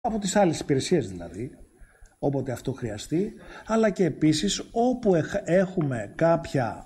από τις άλλες υπηρεσίες δηλαδή, όποτε αυτό χρειαστεί, αλλά και επίσης όπου έχουμε κάποια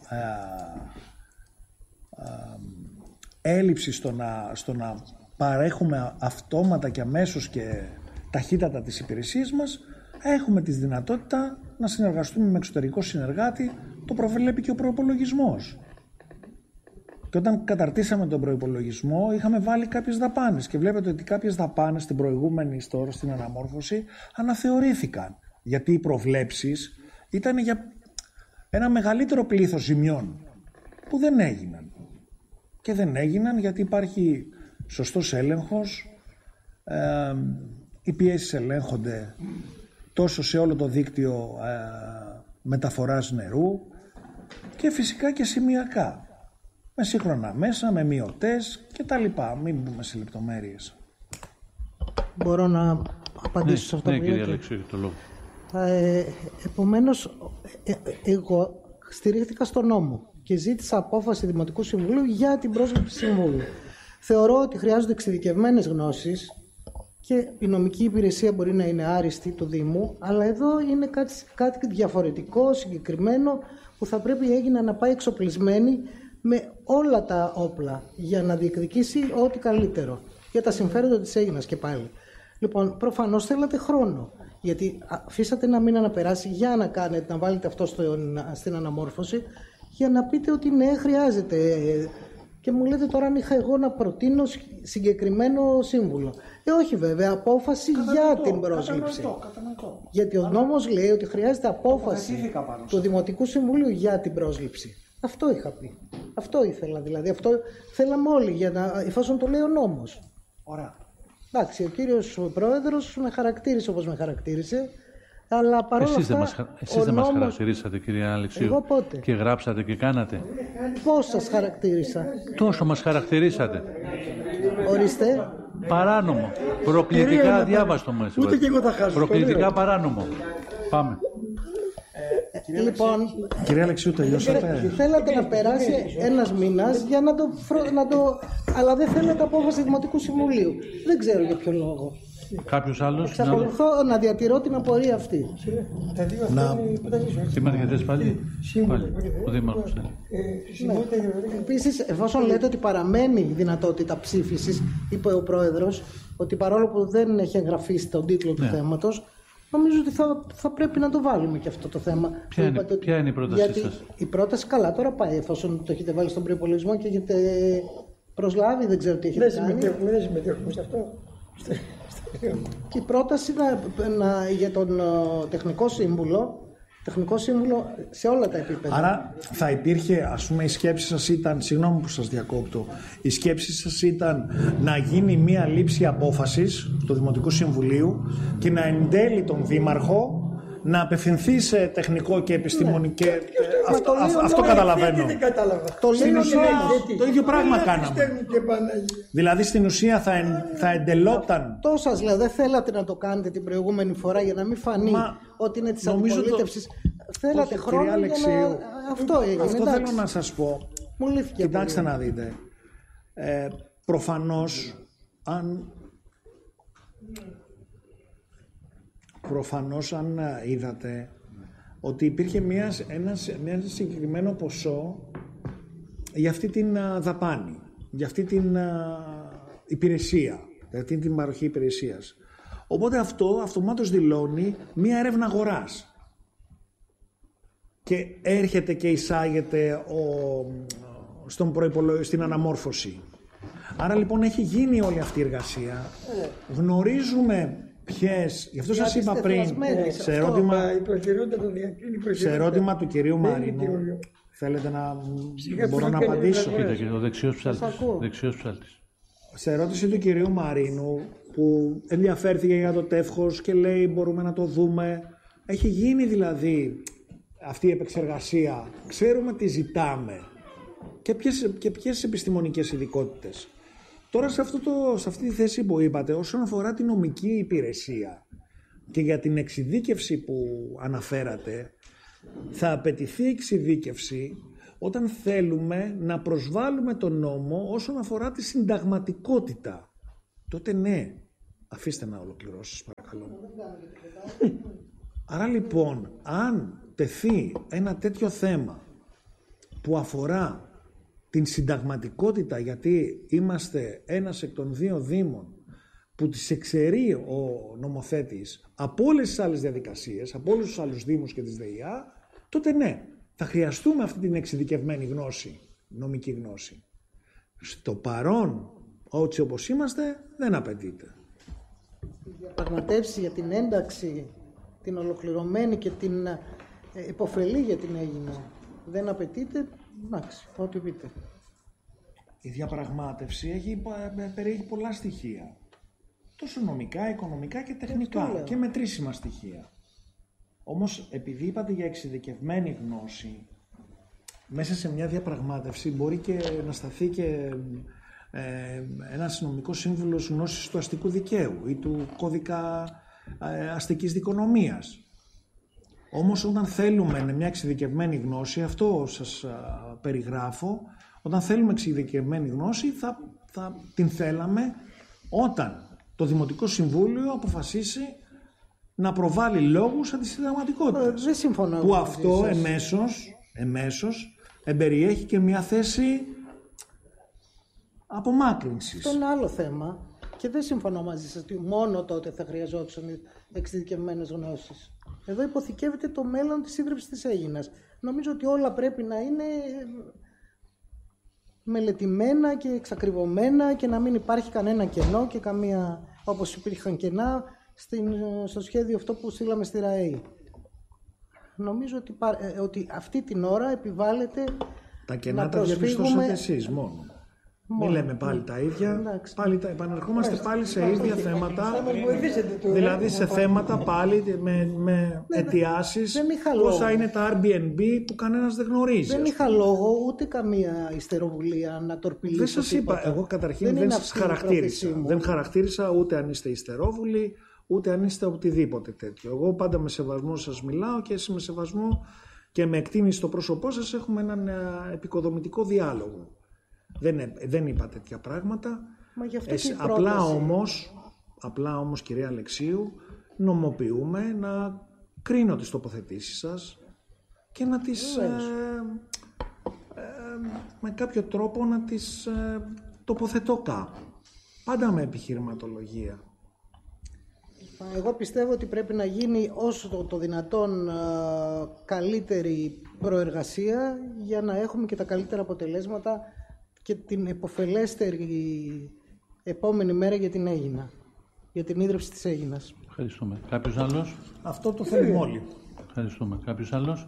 έλλειψη στο να παρέχουμε αυτόματα και αμέσως και ταχύτατα τις υπηρεσίες μας, έχουμε τη δυνατότητα να συνεργαστούμε με εξωτερικό συνεργάτη, το προβλέπει και ο προϋπολογισμός. Και όταν καταρτήσαμε τον προϋπολογισμό είχαμε βάλει κάποιες δαπάνες και βλέπετε ότι κάποιες δαπάνες στην προηγούμενη τώρα στην αναμόρφωση αναθεωρήθηκαν, γιατί οι προβλέψεις ήταν για ένα μεγαλύτερο πλήθος ζημιών που δεν έγιναν. Και δεν έγιναν γιατί υπάρχει σωστός έλεγχος, οι πιέσεις ελέγχονται τόσο σε όλο το δίκτυο μεταφοράς νερού και φυσικά και σημειακά, με σύγχρονα μέσα, με μειωτές και τα λοιπά. Μην μπούμε σε λεπτομέρειες. Μπορώ να απαντήσω σε αυτό που κύριε Αλεξίου, το λόγο. Επομένως, εγώ στηρίχθηκα στον νόμο και ζήτησα απόφαση Δημοτικού Συμβουλίου για την πρόσληψη συμβούλου. Θεωρώ ότι χρειάζονται εξειδικευμένες γνώσεις και η νομική υπηρεσία μπορεί να είναι άριστη του Δήμου, αλλά εδώ είναι κάτι διαφορετικό, συγκεκριμένο, που θα πρέπει η Αίγινα να πάει εξοπλισμένη με όλα τα όπλα για να διεκδικήσει ό,τι καλύτερο για τα συμφέροντα της Αίγινας και πάλι. Λοιπόν, προφανώς θέλατε χρόνο, γιατί αφήσατε ένα μήνα να περάσει για να κάνετε, να βάλετε αυτό στην αναμόρφωση, για να πείτε ότι ναι, χρειάζεται. Και μου λέτε τώρα αν είχα εγώ να προτείνω συγκεκριμένο σύμβουλο. Όχι βέβαια, απόφαση για την πρόσληψη. Κατανοητό. Γιατί ο νόμος λέει ότι χρειάζεται απόφαση του Δημοτικού Συμβουλίου για την πρόσληψη. Αυτό είχα πει. Αυτό ήθελα δηλαδή. Αυτό θέλαμε όλοι, εφόσον το λέει ο νόμος. Ωραία. Εντάξει, ο κύριος Πρόεδρος με χαρακτήρισε όπως με χαρακτήρισε. Αλλά παρόλα εσείς δεν μας χαρακτηρίσατε, κύριε Αλεξίου. Εγώ πότε? Και γράψατε και κάνατε. Πώς σας χαρακτήρισα? Τόσο μας χαρακτηρίσατε. Ορίστε. Παράνομο. Προκλητικά αδιάβαστο μας. Ούτε και εγώ τα χάσω. Προκλητικά παράνομο. Πάμε. Λοιπόν, Κύριε Αλεξίου, τελειώσατε? Θέλατε να περάσει ένας μήνας για να το... Αλλά δεν θέλατε απόφαση Δημοτικού Συμβουλίου. Δεν ξέρω για ποιο λόγο. Κάποιος άλλος? Εξακολουθώ να διατηρώ την απορία αυτή. Τι μαθηκατές πάλι? Ο Δήμαρχος. Επίσης, εφόσον λέτε ότι παραμένει η δυνατότητα ψήφισης, είπε ο Πρόεδρος, ότι παρόλο που δεν έχει εγγραφεί στον τίτλο του θέματος, νομίζω ότι θα πρέπει να το βάλουμε και αυτό το θέμα. Ποια είναι η πρότασή σας? Η πρόταση καλά τώρα πάει, εφόσον το έχετε βάλει στον προϋπολογισμό και έχετε προσλάβει, δεν ξέρω τι έχετε κάνει. Δεν συμμετέχουμε σε αυτό. Και η πρόταση για τον τεχνικό σύμβουλο σε όλα τα επίπεδα. Άρα θα υπήρχε, ας πούμε, η σκέψη σας ήταν, συγγνώμη που σας διακόπτω, η σκέψη σας ήταν να γίνει μία λήψη απόφασης του Δημοτικού Συμβουλίου και να εντέλει τον Δήμαρχο να απευθυνθεί σε τεχνικό και επιστημονικό. Ναι. Αυτό καταλαβαίνω. Το λέω το ίδιο πράγμα κάναμε. Δηλαδή στην ουσία θα εντελόταν. Το σας λέω, δεν θέλατε να το κάνετε την προηγούμενη φορά για να μην φανεί ότι είναι της αντιπολίτευσης. Θέλατε χρόνο για να... Αυτό έγινε. Αυτό θέλω να σας πω. Μου λύθηκε. Κοιτάξτε να δείτε. Προφανώς αν είδατε ότι υπήρχε ένα συγκεκριμένο ποσό για αυτή την δαπάνη, για αυτή την υπηρεσία, για αυτή την παροχή υπηρεσίας. Οπότε αυτό αυτομάτως δηλώνει μία έρευνα αγοράς και έρχεται και εισάγεται στην αναμόρφωση. Άρα λοιπόν έχει γίνει όλη αυτή η εργασία. Γνωρίζουμε ποιες, γι' αυτό σας είπα πριν, σε ερώτημα του κυρίου Μαρίνου, θέλετε να μπορώ να απαντήσω? Ο δεξιός ψάλτης. Σε ερώτηση του κυρίου Μαρίνου, που ενδιαφέρθηκε για το τεύχος και λέει μπορούμε να το δούμε, έχει γίνει δηλαδή αυτή η επεξεργασία, ξέρουμε τι ζητάμε και ποιες επιστημονικές ειδικότητες. Τώρα σε αυτή τη θέση που είπατε, όσον αφορά την νομική υπηρεσία και για την εξειδίκευση που αναφέρατε, θα απαιτηθεί εξειδίκευση όταν θέλουμε να προσβάλλουμε τον νόμο όσον αφορά τη συνταγματικότητα. Τότε ναι, Αφήστε να ολοκληρώσω, σας παρακαλώ. Άρα λοιπόν, αν τεθεί ένα τέτοιο θέμα που αφορά την συνταγματικότητα, γιατί είμαστε ένας εκ των δύο δήμων που τις εξαιρεί ο νομοθέτης από όλες τις άλλες διαδικασίες, από όλους τους άλλους δήμους και τις ΔΕΙΑ, τότε ναι, θα χρειαστούμε αυτή την εξειδικευμένη γνώση, νομική γνώση. Στο παρόν, έτσι όπως είμαστε, δεν απαιτείται. Οι διαπραγματεύσεις για την ένταξη, την ολοκληρωμένη και την υποφελή για την Αίγινα, δεν απαιτείται, εντάξει, ό,τι πείτε. Η διαπραγμάτευση περιέχει πολλά στοιχεία. Τόσο νομικά, οικονομικά και τεχνικά και μετρήσιμα στοιχεία. Όμως, επειδή είπατε για εξειδικευμένη γνώση, μέσα σε μια διαπραγμάτευση μπορεί και να σταθεί και ένας νομικός σύμβουλος γνώσης του αστικού δικαίου ή του κώδικα αστικής δικονομίας. Όμως, όταν θέλουμε μια εξειδικευμένη γνώση, αυτό σας περιγράφω, όταν θέλουμε εξειδικευμένη γνώση θα την θέλαμε όταν το Δημοτικό Συμβούλιο αποφασίσει να προβάλλει λόγους αντισυνταγματικότητας. Δεν συμφωνώ. Που αυτό εμέσως εμπεριέχει και μια θέση απομάκρυνσης. Αυτό είναι άλλο θέμα και δεν συμφωνώ μαζί σας ότι μόνο τότε θα χρειαζόντουσαν εξειδικευμένες γνώσεις. Εδώ υποθηκεύεται το μέλλον της ίδρυψης της Αίγινας. Νομίζω ότι όλα πρέπει να είναι μελετημένα και εξακριβωμένα και να μην υπάρχει κανένα κενό και καμία, όπως υπήρχαν κενά στο σχέδιο αυτό που στείλαμε στη ΡΑΕΗ. Νομίζω ότι αυτή την ώρα επιβάλλεται τα κενά τα διαπιστώσατε εσείς μόνο. Μην λέμε πάλι τα ίδια. Επανερχόμαστε πάλι σε ίδια θέματα. Δηλαδή σε θέματα πάλι με αιτιάσεις. Πόσα είναι τα Airbnb που κανένας δεν γνωρίζει. Δεν είχα λόγο ούτε καμία ιστεροβουλία να τορπιλήσω. Δεν σας είπα. Εγώ καταρχήν δεν σας χαρακτήρισα. Δεν χαρακτήρισα ούτε αν είστε ιστερόβουλοι, ούτε αν είστε οτιδήποτε τέτοιο. Εγώ πάντα με σεβασμό σας μιλάω και εσείς με σεβασμό και με εκτίμηση στο πρόσωπό σας έχουμε έναν επικοδομητικό διάλογο. Δεν είπα τέτοια πράγματα. Μα γι' αυτό απλά όμως κυρία Αλεξίου, νομοποιούμε να κρίνω τις τοποθετήσεις σας και να τις με κάποιο τρόπο να τις τοποθετώ κάπου. Πάντα με επιχειρηματολογία. Εγώ πιστεύω ότι πρέπει να γίνει όσο το δυνατόν καλύτερη προεργασία για να έχουμε και τα καλύτερα αποτελέσματα και την επωφελέστερη επόμενη μέρα για την Αίγινα, για την ίδρυψη της Αίγινας. Ευχαριστούμε. Κάποιος άλλος? Αυτό το θέλουμε όλοι. Ευχαριστούμε. Κάποιος άλλος?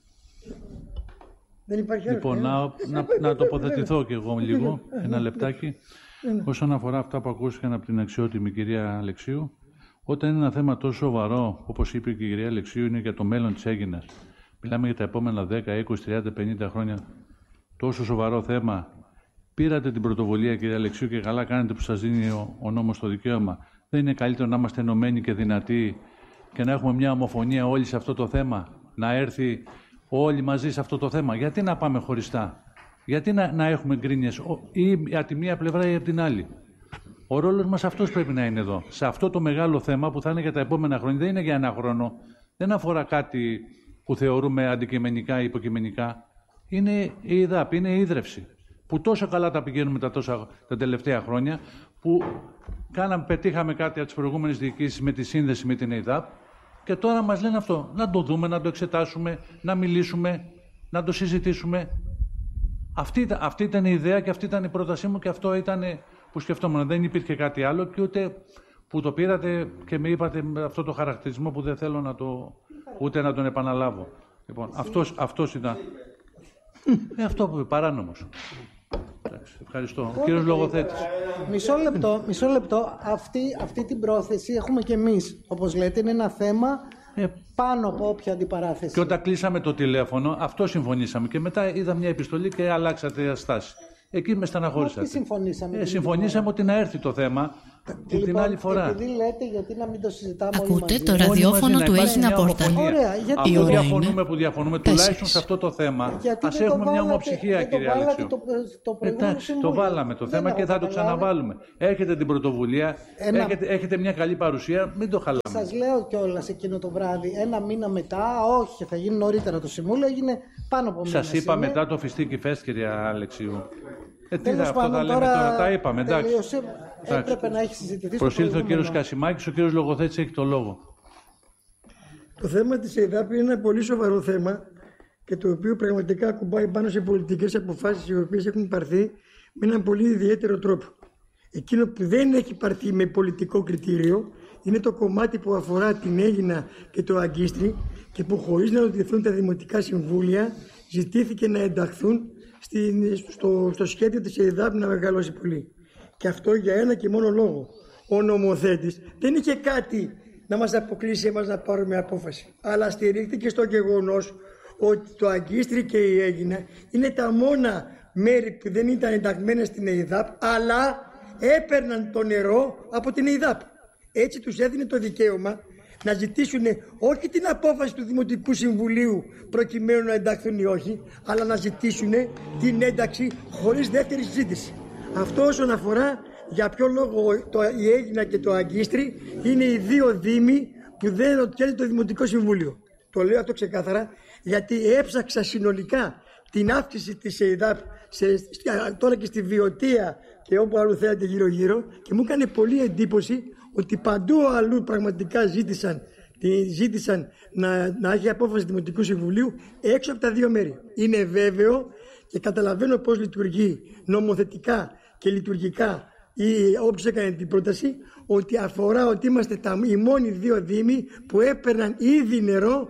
Δεν υπάρχει άλλο. Λοιπόν, να τοποθετηθώ κι εγώ λίγο, ένα λεπτάκι. Όσον αφορά αυτά που ακούστηκαν από την αξιότιμη κυρία Αλεξίου, όταν είναι ένα θέμα τόσο σοβαρό, όπως είπε και η κυρία Αλεξίου, είναι για το μέλλον της Αίγινας. Μιλάμε για τα επόμενα 10, 20, 30, 50 χρόνια. Τόσο σοβαρό θέμα. Πήρατε την πρωτοβουλία, κυρία Αλεξίου, και καλά κάνετε που σας δίνει ο νόμος το δικαίωμα. Δεν είναι καλύτερο να είμαστε ενωμένοι και δυνατοί και να έχουμε μια ομοφωνία όλοι σε αυτό το θέμα, να έρθει όλοι μαζί σε αυτό το θέμα? Γιατί να πάμε χωριστά? Γιατί να έχουμε γκρίνιες ή από τη μία πλευρά ή από την άλλη? Ο ρόλος μας αυτός πρέπει να είναι εδώ. Σε αυτό το μεγάλο θέμα που θα είναι για τα επόμενα χρόνια, δεν είναι για ένα χρόνο, δεν αφορά κάτι που θεωρούμε αντικειμενικά ή υποκειμενικά. Είναι η ΕΔΑΠ, είναι η ίδρυυση. Που τόσο καλά τα πηγαίνουμε τα τελευταία χρόνια, που πετύχαμε κάτι από τις προηγούμενες διοικήσεις με τη σύνδεση με την ΕΔΑΠ και τώρα μας λένε αυτό. Να το δούμε, να το εξετάσουμε, να μιλήσουμε, να το συζητήσουμε. Αυτή ήταν η ιδέα και αυτή ήταν η πρότασή μου και αυτό ήταν που σκεφτόμουν. Δεν υπήρχε κάτι άλλο και ούτε που το πήρατε και με είπατε αυτό το χαρακτηρισμό που δεν θέλω ούτε να τον επαναλάβω. Λοιπόν, αυτός ήταν. Αυτό που είπε, παράνομος. Ευχαριστώ. Ο κύριος Λογοθέτης. Μισό λεπτό. Αυτή την πρόθεση έχουμε και εμείς. Όπως λέτε, είναι ένα θέμα πάνω από όποια αντιπαράθεση. Και όταν κλείσαμε το τηλέφωνο, αυτό συμφωνήσαμε. Και μετά είδα μια επιστολή και αλλάξατε στάση. Εκεί με στεναχώρησατε. Τι συμφωνήσαμε. Συμφωνήσαμε ότι να έρθει το θέμα την άλλη φορά. Επειδή λέτε, γιατί να μην το συζητάμε όλοι Ακούτε μαζί. το ραδιόφωνο του Έγινα Πόρτα. Ωραία, γιατί αφού διαφωνούμε που διαφωνούμε, τουλάχιστον σε αυτό το θέμα, ας έχουμε μια ομοψυχία, κύριε Αλεξίου. Εντάξει, το βάλαμε το θέμα και θα το ξαναβάλουμε. Έχετε την πρωτοβουλία, έχετε μια καλή παρουσία, μην το χαλάμε. Σας λέω κιόλας εκείνο το βράδυ, ένα μήνα μετά, όχι, θα γίνει νωρίτερα το Συμβούλιο, έγινε πάνω από μήνα. Σας είπα μετά το Φιστίκι Φεστ, κύριε Αλεξίου. Τι θα, αυτό θα λέμε τώρα, τα είπαμε, εντάξει. Έπρεπε να έχει συζητηθεί. Προσήλθε ο κύριος Κασιμάκης, ο κύριος Λογοθέτης έχει το λόγο. Το θέμα της ΕΙΔΑΠ είναι ένα πολύ σοβαρό θέμα και το οποίο πραγματικά ακουμπάει πάνω σε πολιτικές αποφάσεις οι οποίες έχουν πάρθει με έναν πολύ ιδιαίτερο τρόπο. Εκείνο που δεν έχει πάρθει με πολιτικό κριτήριο είναι το κομμάτι που αφορά την Αίγινα και το Αγκίστρι και που χωρίς να ρωτηθούν τα δημοτικά συμβούλια ζητήθηκε να ενταχθούν στο σχέδιο της ΕΙΔΑΠ να μεγαλώσει πολύ. Και αυτό για ένα και μόνο λόγο. Ο νομοθέτης δεν είχε κάτι να μας αποκλείσει εμάς να πάρουμε απόφαση, αλλά στηρίχθηκε στο γεγονός ότι το Αγκίστρι και η Αίγινα είναι τα μόνα μέρη που δεν ήταν ενταγμένα στην ΕΙΔΑΠ, αλλά έπαιρναν το νερό από την ΕΙΔΑΠ. Έτσι τους έδινε το δικαίωμα να ζητήσουν όχι την απόφαση του Δημοτικού Συμβουλίου προκειμένου να ενταχθούν ή όχι, αλλά να ζητήσουν την ένταξη χωρίς δεύτερη συζήτηση. Αυτό όσον αφορά για ποιο λόγο η Αίγινα και το Αγκίστρι είναι οι δύο δήμοι που δεν ρωτιέται το Δημοτικό Συμβούλιο. Το λέω αυτό ξεκάθαρα γιατί έψαξα συνολικά την αύξηση της ΕΙΔΑΠ τώρα και στη Βιωτία και όπου αλλού θέλετε γύρω-γύρω και μου έκανε πολύ εντύπωση ότι παντού αλλού πραγματικά ζήτησαν να έχει απόφαση Δημοτικού Συμβουλίου έξω από τα δύο μέρη. Είναι βέβαιο και καταλαβαίνω πώς λειτουργεί νομοθετικά και λειτουργικά ή όποιος έκανε την πρόταση, ότι αφορά ότι είμαστε οι μόνοι δύο δήμοι που έπαιρναν ήδη νερό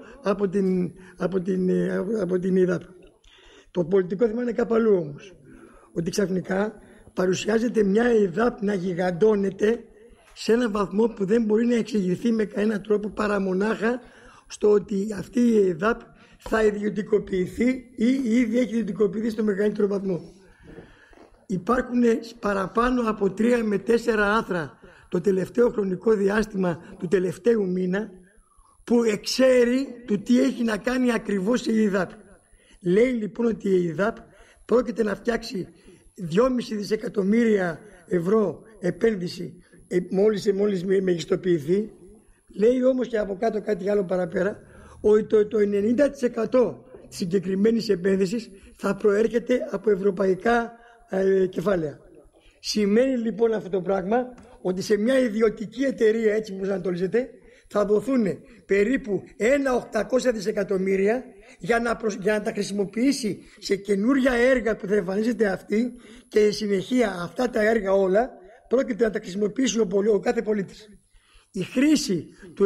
από την ΕΙΔΑΠ. Το πολιτικό θέμα είναι κάπου αλλού όμως. Ότι ξαφνικά παρουσιάζεται μια ΕΙΔΑΠ να γιγαντώνεται σε έναν βαθμό που δεν μπορεί να εξηγηθεί με κανένα τρόπο παρά μονάχα στο ότι αυτή η ΕΙΔΑΠ θα ιδιωτικοποιηθεί ή ήδη έχει ιδιωτικοποιηθεί στο μεγαλύτερο βαθμό. Υπάρχουν παραπάνω από 3 με 4 άρθρα το τελευταίο χρονικό διάστημα του τελευταίου μήνα που εξέρει του τι έχει να κάνει ακριβώς η ΕΙΔΑΠ. Λέει λοιπόν ότι η ΕΙΔΑΠ πρόκειται να φτιάξει 2,5 δισεκατομμύρια ευρώ επένδυση μόλις μεγιστοποιηθεί. Λέει όμως και από κάτω κάτι άλλο παραπέρα ότι το 90% της συγκεκριμένης επένδυσης θα προέρχεται από ευρωπαϊκά κεφάλαια. Σημαίνει λοιπόν αυτό το πράγμα ότι σε μια ιδιωτική εταιρεία, έτσι που ανατολίζεται, θα δοθούν περίπου 1.800 δισεκατομμύρια για να τα χρησιμοποιήσει σε καινούρια έργα που θα εμφανίζεται αυτή και η συνεχεία αυτά τα έργα όλα πρόκειται να τα χρησιμοποιήσει ο κάθε πολίτης. Η χρήση του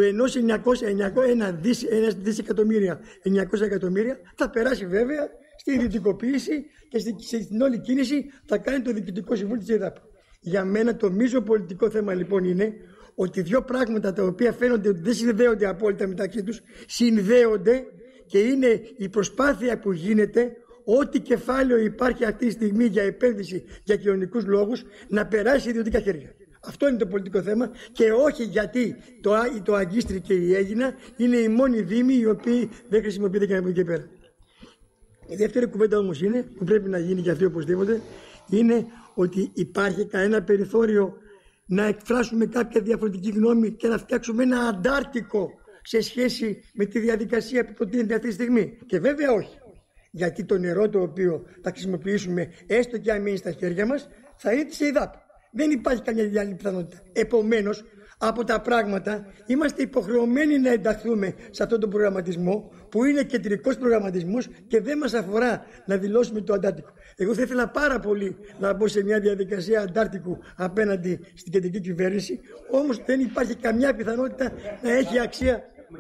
1 δισεκατομμύρια 900 εκατομμύρια θα περάσει βέβαια στη ιδιωτικοποίηση και στην όλη κίνηση θα κάνει το Διοικητικό Συμβούλιο της ΕΙΔΑΠ. Για μένα το μείζο πολιτικό θέμα λοιπόν είναι ότι δύο πράγματα τα οποία φαίνονται ότι δεν συνδέονται απόλυτα μεταξύ τους συνδέονται και είναι η προσπάθεια που γίνεται ό,τι κεφάλαιο υπάρχει αυτή τη στιγμή για επένδυση για κοινωνικούς λόγους να περάσει ιδιωτικά χέρια. Αυτό είναι το πολιτικό θέμα και όχι γιατί το Αγκίστρι και η Αίγινα είναι οι μόνοι δήμοι οι οποίοι δεν χρησιμοποιείται και από εκεί και πέρα. Η δεύτερη κουβέντα όμως είναι, που πρέπει να γίνει και αυτή οπωσδήποτε, είναι ότι υπάρχει κανένα περιθώριο να εκφράσουμε κάποια διαφορετική γνώμη και να φτιάξουμε ένα αντάρτικο σε σχέση με τη διαδικασία που προτείνεται αυτή τη στιγμή. Και βέβαια όχι. Γιατί το νερό το οποίο θα χρησιμοποιήσουμε, έστω και αν μείνει στα χέρια μας, θα είναι της ΕΙΔΑΠ. Δεν υπάρχει καμιά άλλη πιθανότητα. Επομένως, από τα πράγματα είμαστε υποχρεωμένοι να ενταχθούμε σε αυτόν τον προγραμματισμό που είναι κεντρικός προγραμματισμός και δεν μας αφορά να δηλώσουμε το αντάρτικο. Εγώ θα ήθελα πάρα πολύ να μπω σε μια διαδικασία αντάρτικου απέναντι στην κεντρική κυβέρνηση, όμως δεν υπάρχει καμιά πιθανότητα να έχει αξία.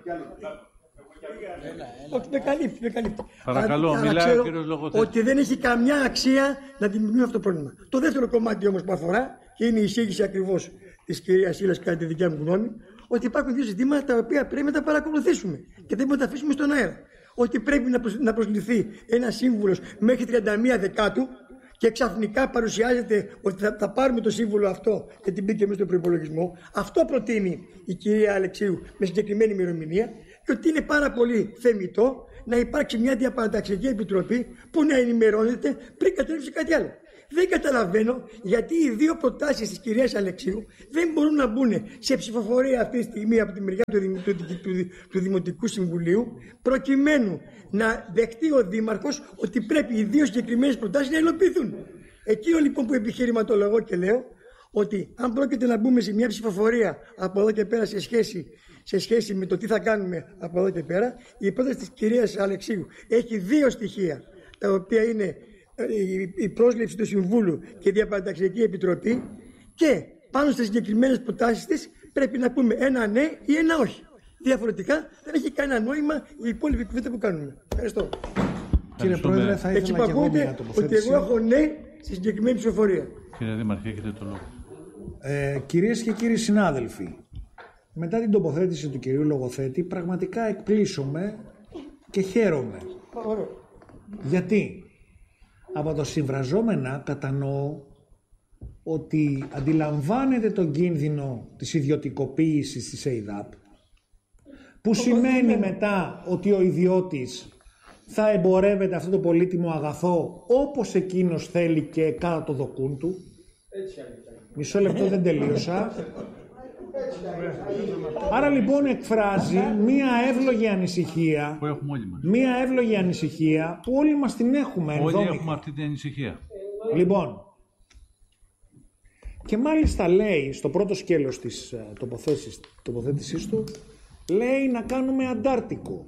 Όχι, με καλύπτει. Παρακαλώ, μιλάει ο κύριος Λογοθέτης. Ότι δεν έχει καμιά αξία να δημιουργούμε αυτό το πρόβλημα. Το δεύτερο κομμάτι όμως που αφορά, και είναι η εισήγηση ακριβώς της κυρίας Ήλας κατά τη δικιά μου γνώμη, ότι υπάρχουν δύο ζητήματα τα οποία πρέπει να τα παρακολουθήσουμε και δεν μπορούμε να τα αφήσουμε στον αέρα. Ότι πρέπει να προσληφθεί ένας σύμβουλος μέχρι 31 Δεκάτου και ξαφνικά παρουσιάζεται ότι θα πάρουμε το σύμβουλο αυτό και την μπήκε μέσα στον προϋπολογισμό. Αυτό προτείνει η κυρία Αλεξίου με συγκεκριμένη ημερομηνία και ότι είναι πάρα πολύ θεμιτό να υπάρξει μια διαπαραταξιακή επιτροπή που να ενημερώνεται πριν κατέληξει κάτι άλλο. Δεν καταλαβαίνω γιατί οι δύο προτάσεις της κυρίας Αλεξίου δεν μπορούν να μπουν σε ψηφοφορία αυτή τη στιγμή από τη μεριά του Δημοτικού Συμβουλίου, προκειμένου να δεχτεί ο Δήμαρχος ότι πρέπει οι δύο συγκεκριμένες προτάσεις να υλοποιηθούν. Εκείνο λοιπόν που επιχειρηματολογώ και λέω ότι αν πρόκειται να μπούμε σε μια ψηφοφορία από εδώ και πέρα σε σχέση με το τι θα κάνουμε από εδώ και πέρα, η πρόταση της κυρίας Αλεξίου έχει δύο στοιχεία, τα οποία είναι η πρόσληψη του Συμβούλου και η Διαπαραταξιακή Επιτροπή, και πάνω στις συγκεκριμένες προτάσεις της πρέπει να πούμε ένα ναι ή ένα όχι. Διαφορετικά δεν έχει κανένα νόημα η υπόλοιπη κουβέντα που κάνουμε. Ευχαριστώ. Κύριε Πρόεδρε, θα ήθελα και εγώ μια τοποθέτηση. Ότι εγώ έχω ναι στη συγκεκριμένη ψηφοφορία. Κύριε Δήμαρχε, έχετε το λόγο. Κυρίες και κύριοι συνάδελφοι, μετά την τοποθέτηση του κυρίου Λογοθέτη, πραγματικά εκπλήσωμαι και χαίρομαι. Γιατί από το συμβραζόμενα κατανοώ ότι αντιλαμβάνεται τον κίνδυνο της ιδιωτικοποίησης της ΕΙΔΑΠ, που σημαίνει μετά ότι ο ιδιώτης θα εμπορεύεται αυτό το πολύτιμο αγαθό όπως εκείνος θέλει και κάτω το δοκούν του. Μισό λεπτό, δεν τελείωσα. Άρα λοιπόν εκφράζει μία εύλογη ανησυχία, που έχουμε όλοι μας. Μία εύλογη ανησυχία που όλοι μας την έχουμε. Όλοι έχουμε αυτή την ανησυχία. Λοιπόν, και μάλιστα λέει στο πρώτο σκέλος της τοποθέτησής του, λέει να κάνουμε Αντάρτικο.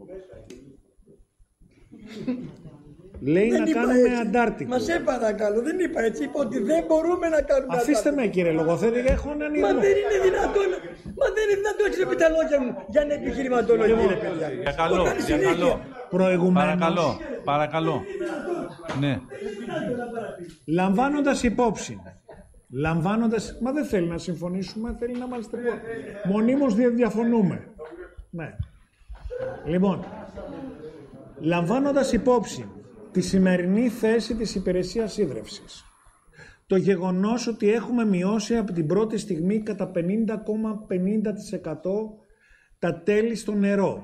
Λέει δεν να κάνουμε έτσι. Αντάρτικο. Μα σε παρακαλώ, δεν είπα έτσι. Είπα ότι δεν μπορούμε να κάνουμε Αφήστε Αντάρτικο. με κύριε Λογοθέτη, έχω έναν ήρμο. Μα δεν είναι δυνατόν. Μα δεν είναι δυνατόν να ξέρετε τα λόγια μου για να επιχειρηματολογεί. Για καλό, για καλό. Προηγουμένως. Παρακαλώ. Ναι. Λαμβάνοντας υπόψη. Μα δεν θέλει να συμφωνήσουμε, θέλει να είμαστε μονίμως διαφωνούμε. Ναι. Λοιπόν, λαμβάνοντας υπόψη τη σημερινή θέση της υπηρεσίας ίδρευσης, το γεγονός ότι έχουμε μειώσει από την πρώτη στιγμή κατά 50,50% τα τέλη στο νερό,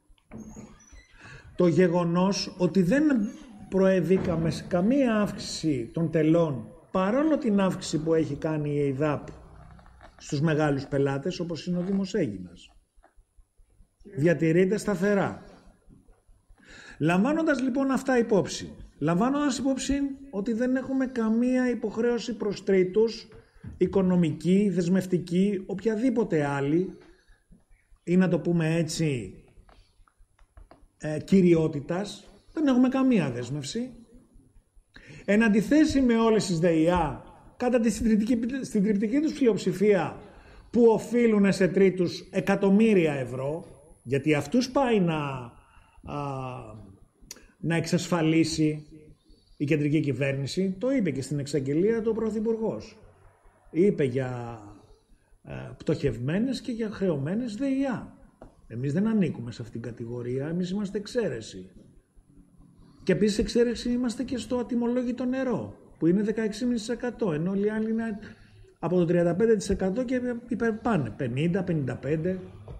το γεγονός ότι δεν προεβήκαμε σε καμία αύξηση των τελών παρόλο την αύξηση που έχει κάνει η ΕΙΔΑΠ στους μεγάλους πελάτες όπως είναι ο Δήμος Αίγινας, διατηρείται σταθερά. Λαμβάνοντας λοιπόν αυτά υπόψη, λαμβάνοντας υπόψη ότι δεν έχουμε καμία υποχρέωση προς τρίτους, οικονομική, δεσμευτική, οποιαδήποτε άλλη, ή να το πούμε έτσι, κυριότητας, δεν έχουμε καμία δέσμευση. Εν αντιθέσει με όλες τις ΔΕΙΑ, κατά τη συντριπτική τους πλειοψηφία, που οφείλουν σε τρίτους εκατομμύρια ευρώ, γιατί αυτούς πάει να εξασφαλίσει η κεντρική κυβέρνηση, το είπε και στην εξαγγελία του Πρωθυπουργός. Είπε για πτωχευμένες και για χρεωμένες ΔΕΙΑ. Εμείς δεν ανήκουμε σε αυτήν την κατηγορία, εμείς είμαστε εξαίρεση. Και επίσης εξαίρεση είμαστε και στο ατιμολόγητο νερό, που είναι 16,5%, ενώ όλοι οι άλλοι είναι από το 35% και υπερπάνε, 50-55%.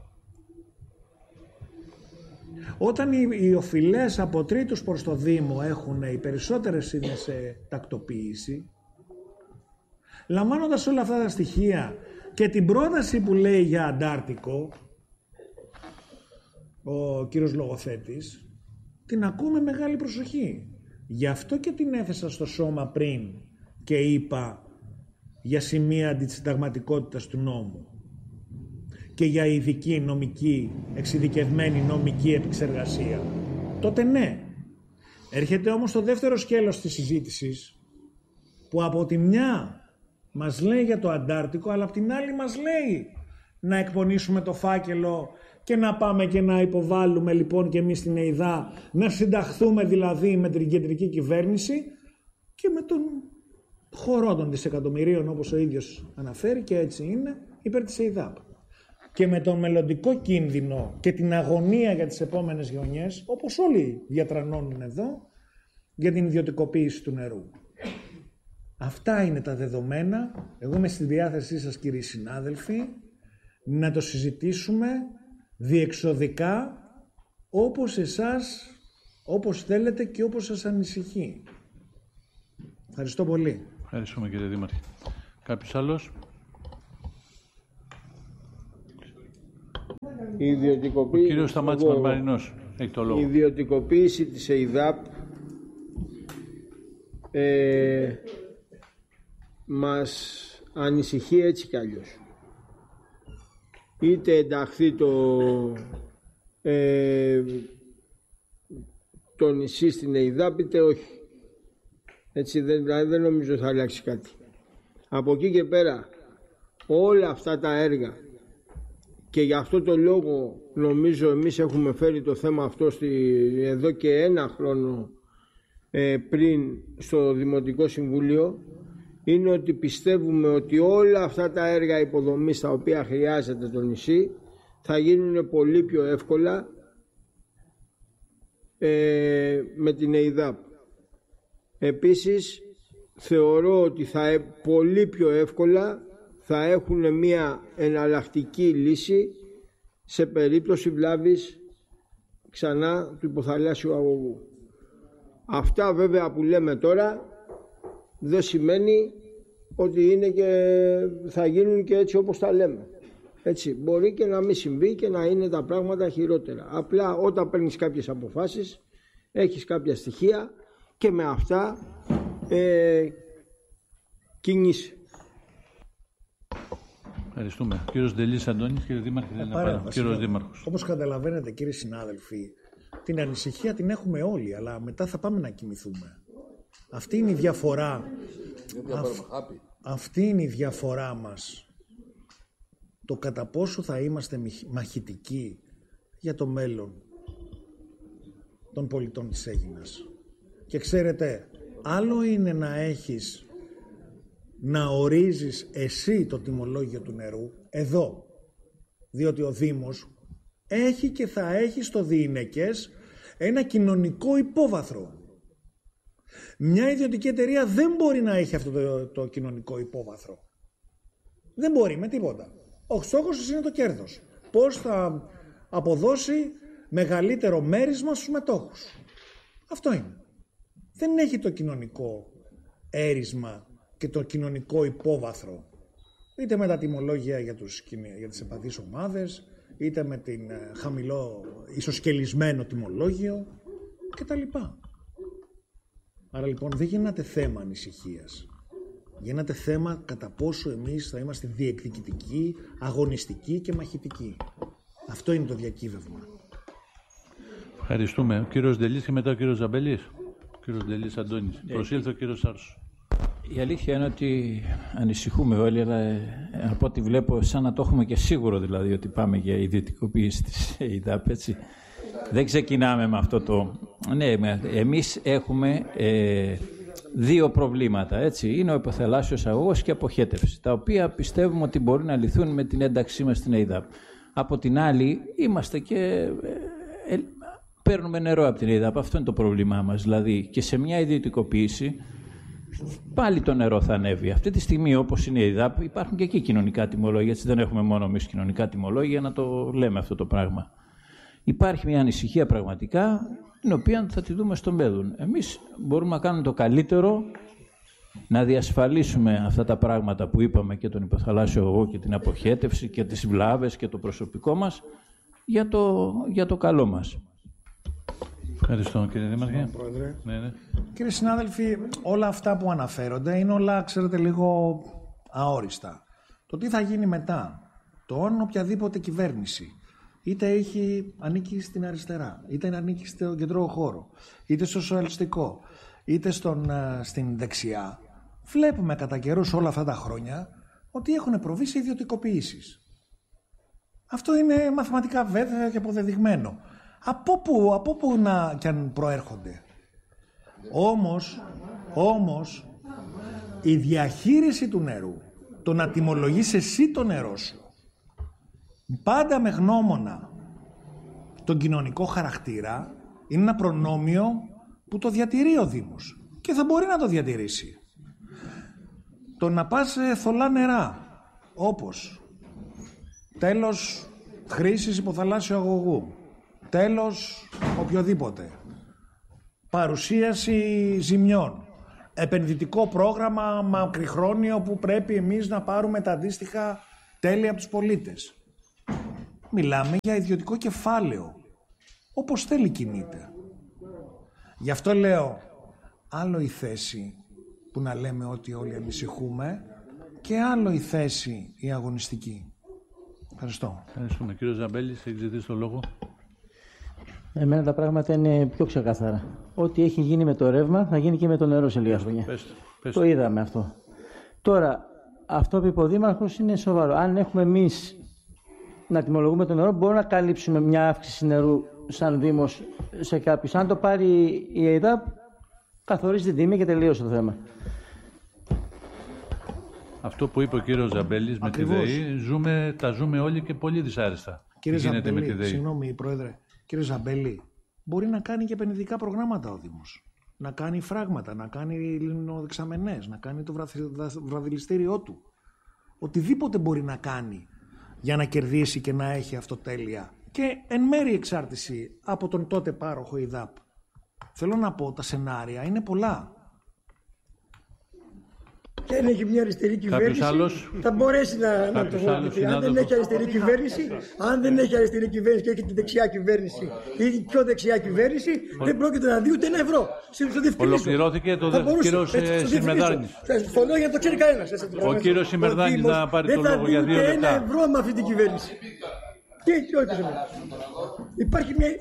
Όταν οι οφειλές από τρίτους προς το Δήμο έχουν, οι περισσότερες είναι σε τακτοποίηση, λαμβάνοντας όλα αυτά τα στοιχεία και την πρόταση που λέει για Αντάρτικο ο κύριος Λογοθέτης, την ακούμε μεγάλη προσοχή. Γι' αυτό και την έθεσα στο σώμα πριν και είπα για σημεία αντισυνταγματικότητας του νόμου και για ειδική νομική, εξειδικευμένη νομική επεξεργασία. Τότε ναι. Έρχεται όμως το δεύτερο σκέλος της συζήτησης, που από τη μια μας λέει για το Αντάρτικο, αλλά από την άλλη μας λέει να εκπονήσουμε το φάκελο και να πάμε και να υποβάλουμε λοιπόν και εμείς στην ΕΙΔΑ, να συνταχθούμε δηλαδή με την κεντρική κυβέρνηση και με τον χορό των δισεκατομμυρίων, όπως ο ίδιος αναφέρει, και έτσι είναι, υπέρ της ΕΙΔΑΠ. Και με τον μελλοντικό κίνδυνο και την αγωνία για τις επόμενες γενιές, όπως όλοι διατρανώνουν εδώ, για την ιδιωτικοποίηση του νερού. Αυτά είναι τα δεδομένα. Εγώ είμαι στη διάθεσή σας, κύριοι συνάδελφοι, να το συζητήσουμε διεξοδικά, όπως εσάς, όπως θέλετε και όπως σας ανησυχεί. Ευχαριστώ πολύ. Ευχαριστούμε, κύριε Δήμαρχε. Κάποιος άλλος? Ο κύριος Σταμάτης Μαρμαρινός έχει το λόγο. Η ιδιωτικοποίηση της ΕΙΔΑΠ μας ανησυχεί έτσι κι αλλιώς. Είτε ενταχθεί το νησί στην ΕΙΔΑΠ είτε όχι. Έτσι δεν νομίζω θα αλλάξει κάτι. Από εκεί και πέρα όλα αυτά τα έργα, και γι' αυτό το λόγο νομίζω εμείς έχουμε φέρει το θέμα αυτό εδώ και 1 χρόνο πριν στο Δημοτικό Συμβούλιο, είναι ότι πιστεύουμε ότι όλα αυτά τα έργα υποδομής τα οποία χρειάζεται το νησί θα γίνουν πολύ πιο εύκολα με την ΕΙΔΑΠ. Επίσης θεωρώ ότι πολύ πιο εύκολα θα έχουν μια εναλλακτική λύση σε περίπτωση βλάβης ξανά του υποθαλάσσιου αγωγού. Αυτά βέβαια που λέμε τώρα δεν σημαίνει ότι είναι θα γίνουν και έτσι όπως τα λέμε. Έτσι, μπορεί και να μην συμβεί και να είναι τα πράγματα χειρότερα. Απλά όταν παίρνεις κάποιες αποφάσεις έχεις κάποια στοιχεία και με αυτά κινείσαι. Ευχαριστούμε. Κύριος Ντελής Αντώνης, κύριε Δήμαρχε, θέλει να πάρει. Κύριος Δήμαρχος. Όπως καταλαβαίνετε, κύριοι συνάδελφοι, την ανησυχία την έχουμε όλοι, αλλά μετά θα πάμε να κοιμηθούμε. Αυτή είναι η διαφορά. Αυτή είναι η διαφορά μας. Το κατά πόσο θα είμαστε μαχητικοί για το μέλλον των πολιτών της Αίγινας. Και ξέρετε, άλλο είναι να ορίζεις εσύ το τιμολόγιο του νερού εδώ, διότι ο Δήμος έχει και θα έχει στο διηνεκές ένα κοινωνικό υπόβαθρο. Μια ιδιωτική εταιρεία δεν μπορεί να έχει αυτό το κοινωνικό υπόβαθρο. Δεν μπορεί με τίποτα. Ο στόχος είναι το κέρδος. Πώς θα αποδώσει μεγαλύτερο μέρισμα στους μετόχους. Αυτό είναι. Δεν έχει το κοινωνικό έρισμα και το κοινωνικό υπόβαθρο, είτε με τα τιμολόγια για τις επαδείς ομάδες, είτε με την χαμηλό ισοσκελισμένο τιμολόγιο κτλ. Άρα λοιπόν δεν γίνεται θέμα ανησυχίας. Γίνεται θέμα κατά πόσο εμείς θα είμαστε διεκδικητικοί, αγωνιστικοί και μαχητικοί. Αυτό είναι το διακύβευμα. Ευχαριστούμε. Ο κύριος Ντελής και μετά ο κύριος Ζαμπελής. Ο κύριος Ντελής Αντώνης. Προσήλθε ο κύριος Σάρσος. Η αλήθεια είναι ότι ανησυχούμε όλοι, αλλά από ό,τι βλέπω σαν να το έχουμε και σίγουρο, δηλαδή ότι πάμε για ιδιωτικοποίηση της ΕΙΔΑΠ, έτσι. Δεν ξεκινάμε με αυτό το... Ναι, εμείς έχουμε 2 προβλήματα, έτσι. Είναι ο υποθαλάσσιος αγωγός και αποχέτευση, τα οποία πιστεύουμε ότι μπορούν να λυθούν με την ένταξή μας στην ΕΙΔΑΠ. Από την άλλη, είμαστε και... παίρνουμε νερό από την ΕΙΔΑΠ, αυτό είναι το πρόβλημά μας. Δηλαδή, και σε μια ιδιωτικοποίηση, πάλι το νερό θα ανέβει. Αυτή τη στιγμή, όπως είναι η ΕΙΔΑΠ, υπάρχουν και εκεί κοινωνικά τιμολόγια, έτσι δεν έχουμε μόνο εμείς κοινωνικά τιμολόγια να το λέμε αυτό το πράγμα. Υπάρχει μια ανησυχία πραγματικά, την οποία θα τη δούμε στο μέλλον. Εμείς μπορούμε να κάνουμε το καλύτερο, να διασφαλίσουμε αυτά τα πράγματα που είπαμε, και τον υποθαλάσσιο αγωγό και την αποχέτευση και τις βλάβες και το προσωπικό μας, για το καλό μας. Ευχαριστώ, κύριε Δήμαρχε. Ναι. Κύριοι συνάδελφοι, όλα αυτά που αναφέρονται είναι όλα, ξέρετε, λίγο αόριστα. Το τι θα γίνει μετά, το αν οποιαδήποτε κυβέρνηση, είτε ανήκει στην αριστερά, είτε ανήκει στον κεντρικό χώρο, είτε στο σοσιαλιστικό, είτε στην δεξιά, βλέπουμε κατά καιρούς όλα αυτά τα χρόνια ότι έχουν προβεί σε ιδιωτικοποιήσεις. Αυτό είναι μαθηματικά βέβαιο και αποδεδειγμένο. Από πού να κι αν προέρχονται. Όμως, η διαχείριση του νερού, το να τιμολογείς εσύ το νερό σου, πάντα με γνώμονα τον κοινωνικό χαρακτήρα, είναι ένα προνόμιο που το διατηρεί ο Δήμος και θα μπορεί να το διατηρήσει. το να πας σε θολά νερά, όπως τέλος χρήσης υποθαλάσσιου αγωγού, τέλος οποιοδήποτε, παρουσίαση ζημιών, επενδυτικό πρόγραμμα μακριχρόνιο που πρέπει εμείς να πάρουμε τα αντίστοιχα τέλη από τους πολίτες. Μιλάμε για ιδιωτικό κεφάλαιο, όπως θέλει κινείται. Γι' αυτό λέω, άλλο η θέση που να λέμε ότι όλοι ανησυχούμε και άλλο η θέση η αγωνιστική. Ευχαριστώ. Ευχαριστούμε. Κύριο Ζαμπέλης, έχει ζητήσει το λόγο. Εμένα τα πράγματα είναι πιο ξεκάθαρα. Ό,τι έχει γίνει με το ρεύμα θα γίνει και με το νερό σε λίγα χρόνια. Το είδαμε αυτό. Τώρα, αυτό που είπε ο Δήμαρχος είναι σοβαρό. Αν έχουμε εμείς να τιμολογούμε το νερό, μπορούμε να καλύψουμε μια αύξηση νερού σαν Δήμος σε κάποιους. Αν το πάρει η ΕΙΔΑΠ, καθορίζει την τιμή και τελείωσε το θέμα. Αυτό που είπε ο κύριος Ζαμπέλης με τη ΔΕΗ, τα ζούμε όλοι και πολύ δυσάρεστα. Κύριε Ζαμπέλη, συγγνώμη Πρόεδρε, κύριε Ζαμπέλη, μπορεί να κάνει και επενδυτικά προγράμματα ο Δήμος. Να κάνει φράγματα, να κάνει λινοδεξαμενές, να κάνει το βραδιλιστήριό του. Οτιδήποτε μπορεί να κάνει για να κερδίσει και να έχει αυτοτέλεια. Και εν μέρει εξάρτηση από τον τότε πάροχο ΕΙΔΑΠ. Θέλω να πω, τα σενάρια είναι πολλά. Και αν έχει μια αριστερή κυβέρνηση, θα μπορέσει να το βοηθήσει. Αν δεν έχει αριστερή κυβέρνηση, και έχει τη δεξιά κυβέρνηση ή την πιο δεξιά κυβέρνηση, δεν πρόκειται να δει ούτε ένα ευρώ. Ολοκληρώθηκε το κύριο Σιμερδάνης. Το λέω για να το ξέρει κανένας. Ο κύριος Σιμερδάνης να πάρει το λόγο για 2 λεπτά. Δεν θα δει ούτε ένα ευρώ με αυτή την κυβέρνηση. Και όχι. Υπάρχει μια.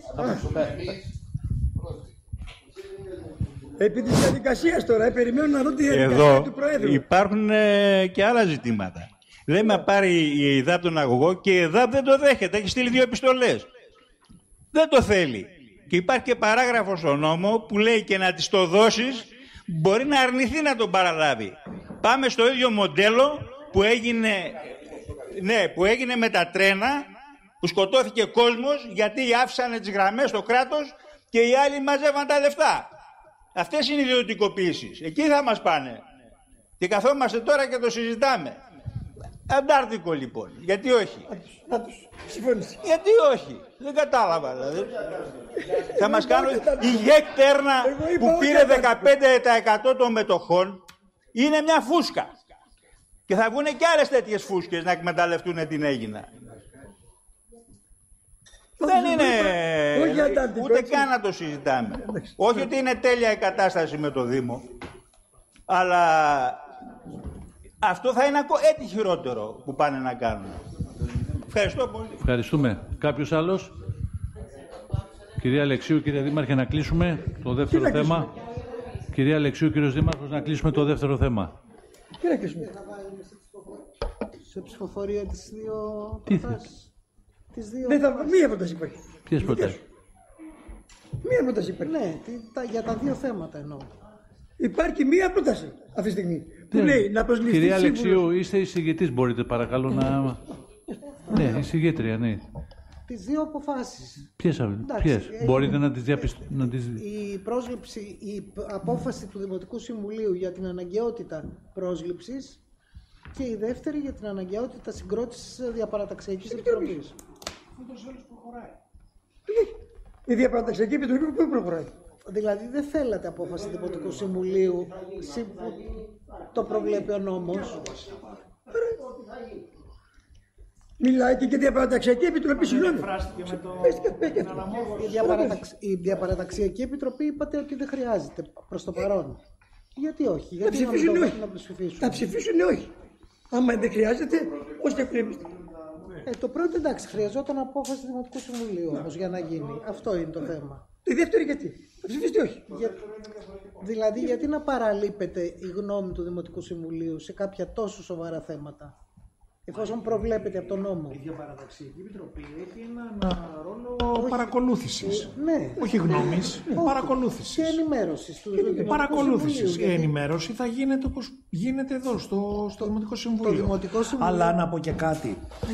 Επί της διαδικασίας τώρα, περιμένω να δω τη διαδικασία του Προέδρου. Εδώ υπάρχουν και άλλα ζητήματα. Λέμε να πάρει η ΕΙΔΑΠ τον αγωγό και η ΕΙΔΑΠ δεν το δέχεται. Έχει στείλει 2 επιστολές. Δεν το θέλει. Και υπάρχει και παράγραφος στο νόμο που λέει και να της το δώσεις μπορεί να αρνηθεί να τον παραλάβει. Πάμε στο ίδιο μοντέλο που έγινε με τα τρένα, που σκοτώθηκε κόσμος γιατί άφησαν τις γραμμές στο κράτος και οι άλλοι μαζεύαν τα λεφτά. Αυτές είναι οι ιδιωτικοποίησεις. Εκεί θα μας πάνε. Και καθόμαστε τώρα και το συζητάμε. Αντάρτικο λοιπόν. Γιατί όχι. Γιατί όχι. Δεν κατάλαβα δηλαδή. Θα μας κάνουν η ΓΕΚ Τέρνα που πήρε 15% των μετοχών είναι μια φούσκα. Και θα βγουν και άλλες τέτοιες φούσκες να εκμεταλλευτούν την Αίγινα. Δεν είναι ούτε καν να το συζητάμε. Όχι ότι είναι τέλεια η κατάσταση με το Δήμο, αλλά αυτό θα είναι έτσι χειρότερο που πάνε να κάνουν. Ευχαριστώ πολύ. Ευχαριστούμε. Κάποιος άλλος? Κυρία Αλεξίου, κύριε Δήμαρχε, να κλείσουμε το δεύτερο θέμα. Κυρία Αλεξίου, κύριος Δήμαρχος, να κλείσουμε το δεύτερο θέμα. Τι να κλείσουμε? Σε ψηφοφορία τις 2 προτάσεις. Μία πρόταση υπάρχει. Ποιες προτάσεις? Μία πρόταση υπάρχει. Ναι, για τα 2 θέματα εννοώ. Υπάρχει μία πρόταση αυτή τη στιγμή. Που λέει να προσληφθεί. Κυρία Αλεξίου, είστε εισηγητής, μπορείτε παρακαλώ να. Ναι, εισηγήτρια, ναι. Τις 2 αποφάσεις. Ποιες? Μπορείτε να τις Η πρόσληψη, η απόφαση του Δημοτικού Συμβουλίου για την αναγκαιότητα πρόσληψης και η δεύτερη για την αναγκαιότητα συγκρότησης διαπαραταξιακής επιτροπής. Η διαπαραταξιακή επιτροπή που προχωράει. Δηλαδή δεν θέλατε απόφαση Δημοτικού Συμβουλίου, το προβλέπει ο νόμος. Μιλάει και για διαπαραταξιακή επιτροπή, συγγνώμη. Η διαπαραταξιακή επιτροπή είπατε ότι δεν χρειάζεται προς το παρόν. Γιατί όχι? Γιατί να ψηφίσουν? Θα ψηφίσουν όχι. Άμα δεν χρειάζεται, πώς θα χρειάζεται? Το πρώτο εντάξει, χρειαζόταν απόφαση του Δημοτικού Συμβουλίου όμως για να γίνει. Αυτό είναι το θέμα. Το δεύτερο γιατί? Θα ψηφίσετε όχι? Δηλαδή γιατί να παραλείπεται η γνώμη του Δημοτικού Συμβουλίου σε κάποια τόσο σοβαρά θέματα, εφόσον προβλέπεται από τον νόμο? Η Διαπαραταξιακή Επιτροπή έχει ένα ρόλο παρακολούθησης. Ναι. Όχι γνώμης, παρακολούθησης. Και ενημέρωσης. Παρακολούθησης. Η ενημέρωση θα γίνεται όπως γίνεται εδώ, στο Δημοτικό Συμβούλιο. Αλλά να πω και κάτι.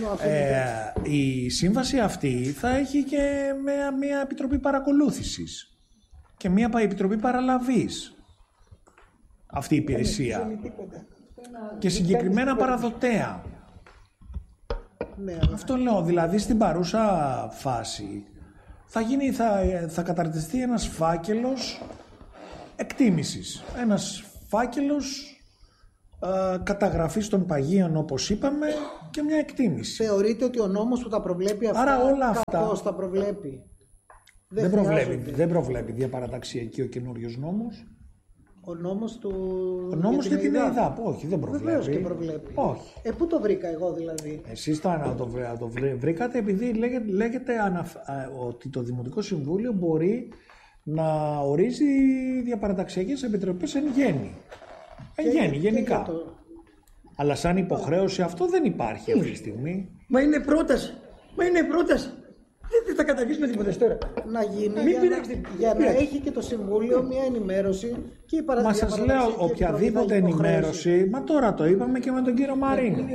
Η σύμβαση αυτή θα έχει και μια επιτροπή παρακολούθησης και μια επιτροπή παραλαβής. Αυτή η υπηρεσία. και συγκεκριμένα παραδοτέα. Ναι, αυτό λέω, δηλαδή στην παρούσα φάση θα καταρτιστεί ένας φάκελος εκτίμησης, ένας φάκελος καταγραφής των παγίων όπως είπαμε και μια εκτίμηση. Θεωρείτε ότι ο νόμος που τα προβλέπει αυτά, άρα όλα αυτά καθώς τα προβλέπει? Δεν προβλέπει διαπαραταξιακή ο καινούριος νόμος. Ο νόμος για την ΕΙΔΑΠ, όχι, δεν προβλέπει. Βεβαίως και προβλέπει. Όχι. Πού το βρήκα εγώ δηλαδή? Εσείς το βρήκατε επειδή λέγεται ότι το Δημοτικό Συμβούλιο μπορεί να ορίζει διαπαραταξιακές επιτροπές εν γέννη. Γενικά. Αλλά σαν υποχρέωση αυτό δεν υπάρχει αυτή τη στιγμή. Μα είναι πρόταση. Δεν θα καταργήσουμε τίποτα τώρα. Να γίνει για να έχει και το Συμβούλιο μια ενημέρωση και η Μα σας λέω, οποιαδήποτε ενημέρωση, μα τώρα το είπαμε και με τον κύριο Μαρίνο.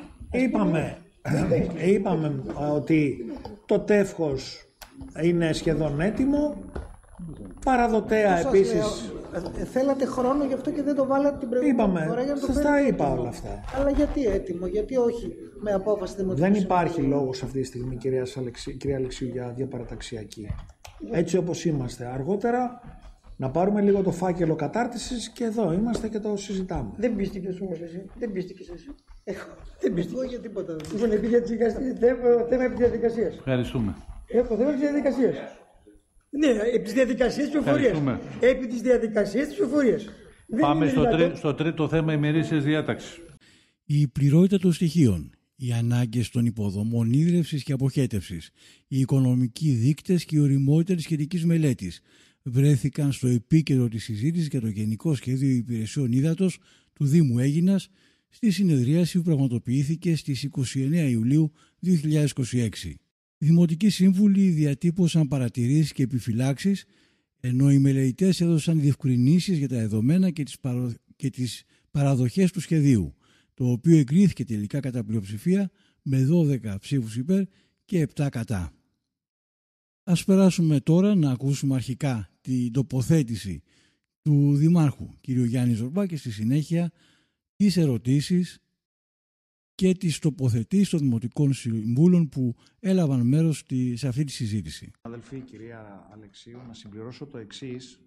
Είπαμε ότι το τεύχος είναι σχεδόν έτοιμο, παραδοτέα επίσης. Θέλατε χρόνο γι' αυτό και δεν το βάλατε την προηγούμενη φορά για να το σας τα είπα όλα αυτά. Αλλά γιατί έτοιμο, γιατί όχι με απόφαση δημοτικού? Δεν υπάρχει λόγος αυτή τη στιγμή, κυρία Αλεξίου, για διαπαραταξιακή. Έτσι όπως είμαστε. Αργότερα να πάρουμε λίγο το φάκελο κατάρτισης και εδώ είμαστε και το συζητάμε. Δεν πίστηκες όμως εσύ. Δεν πίστηκες εσύ. Δεν πίστηκες για τίποτα. Λοιπόν, θέμα επί διαδικασίας. Ευχαριστούμε. Έχω θέμα επί διαδικασίας. Ναι, επί της διαδικασίας της ψηφοφορίας. Επί της διαδικασίας της ψηφοφορίας. Πάμε στο τρίτο θέμα ημερήσιας διάταξης. Η πληρότητα των στοιχείων, οι ανάγκες των υποδομών ίδρευσης και αποχέτευσης, οι οικονομικοί δείκτες και η ωριμότητα της σχετικής μελέτης βρέθηκαν στο επίκεντρο της συζήτησης για το Γενικό Σχέδιο Υπηρεσιών Ύδατος του Δήμου Αίγινας στη συνεδρίαση που πραγματοποιήθηκε στις 29 Ιουλίου 2026. Οι Δημοτικοί Σύμβουλοι διατύπωσαν παρατηρήσεις και επιφυλάξεις, ενώ οι μελετητές έδωσαν διευκρινήσεις για τα δεδομένα και τις παραδοχές του σχεδίου, το οποίο εγκρίθηκε τελικά κατά πλειοψηφία με 12 ψήφους υπέρ και 7 κατά. Ας περάσουμε τώρα να ακούσουμε αρχικά την τοποθέτηση του Δημάρχου κ. Γιάννη Ζορμπά και στη συνέχεια τις ερωτήσεις και τις τοποθετήσεις των Δημοτικών Συμβούλων που έλαβαν μέρος σε αυτή τη συζήτηση. Αδελφοί, κυρία Αλεξίου, να συμπληρώσω το εξής.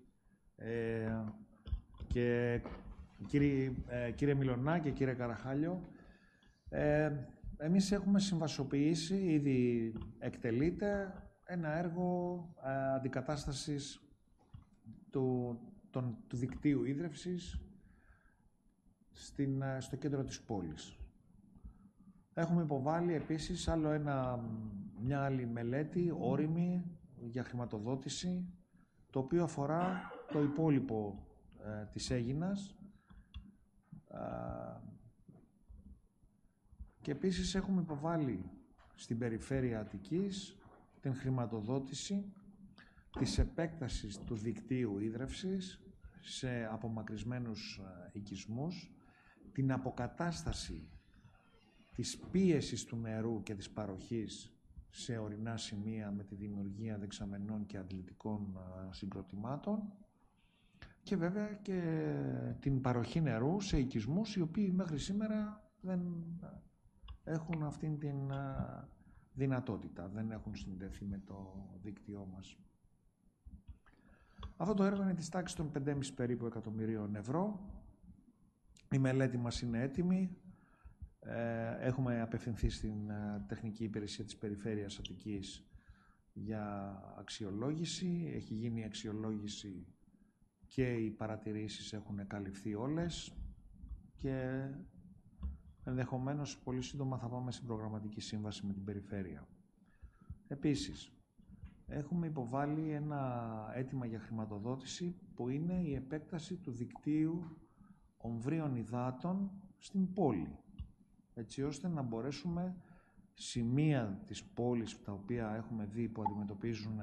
Και κύριε Μιλωνά και κύριε Καραχάλιο, εμείς έχουμε συμβασοποιήσει, ήδη εκτελείται ένα έργο αντικατάστασης του δικτύου ίδρευσης στο κέντρο της πόλης. Έχουμε υποβάλει επίσης μια άλλη μελέτη όριμη για χρηματοδότηση, το οποίο αφορά το υπόλοιπο της Αίγινας, και επίσης έχουμε υποβάλει στην περιφέρεια Αττικής την χρηματοδότηση της επέκτασης του δικτύου ίδρευσης σε απομακρυσμένους οικισμούς, την αποκατάσταση της πίεσης του νερού και της παροχής σε ορεινά σημεία με τη δημιουργία δεξαμενών και αντλητικών συγκροτημάτων και βέβαια και την παροχή νερού σε οικισμούς οι οποίοι μέχρι σήμερα δεν έχουν αυτήν την δυνατότητα, δεν έχουν συνδεθεί με το δίκτυό μας. Αυτό το έργο είναι της τάξης των 5,5 περίπου εκατομμυρίων ευρώ. Η μελέτη μας είναι έτοιμη. Έχουμε απευθυνθεί στην Τεχνική Υπηρεσία της Περιφέρειας Αττικής για αξιολόγηση. Έχει γίνει η αξιολόγηση και οι παρατηρήσεις έχουν καλυφθεί όλες και ενδεχομένως πολύ σύντομα θα πάμε στην προγραμματική σύμβαση με την Περιφέρεια. Επίσης, έχουμε υποβάλει ένα αίτημα για χρηματοδότηση που είναι η επέκταση του δικτύου ομβρίων υδάτων στην πόλη, έτσι ώστε να μπορέσουμε σημεία της πόλης τα οποία έχουμε δει που αντιμετωπίζουν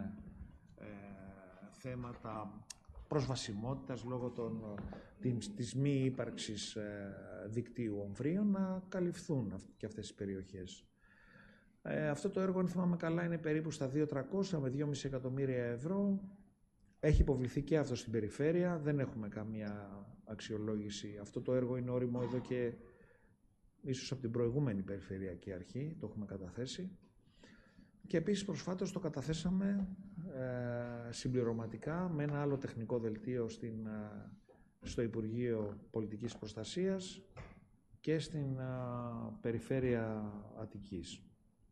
θέματα προσβασιμότητας λόγω της μη ύπαρξης δικτύου ομβρίων να καλυφθούν και αυτές οι περιοχές. Αυτό το έργο, αν θυμάμαι καλά, είναι περίπου στα 2.300 με 2,5 εκατομμύρια ευρώ. Έχει υποβληθεί και αυτό στην περιφέρεια, δεν έχουμε καμία αξιολόγηση. Αυτό το έργο είναι όριμο εδώ και ίσως από την προηγούμενη περιφερειακή αρχή, το έχουμε καταθέσει. Και επίσης προσφάτως το καταθέσαμε συμπληρωματικά με ένα άλλο τεχνικό δελτίο στο Υπουργείο Πολιτικής Προστασίας και στην περιφέρεια Αττικής.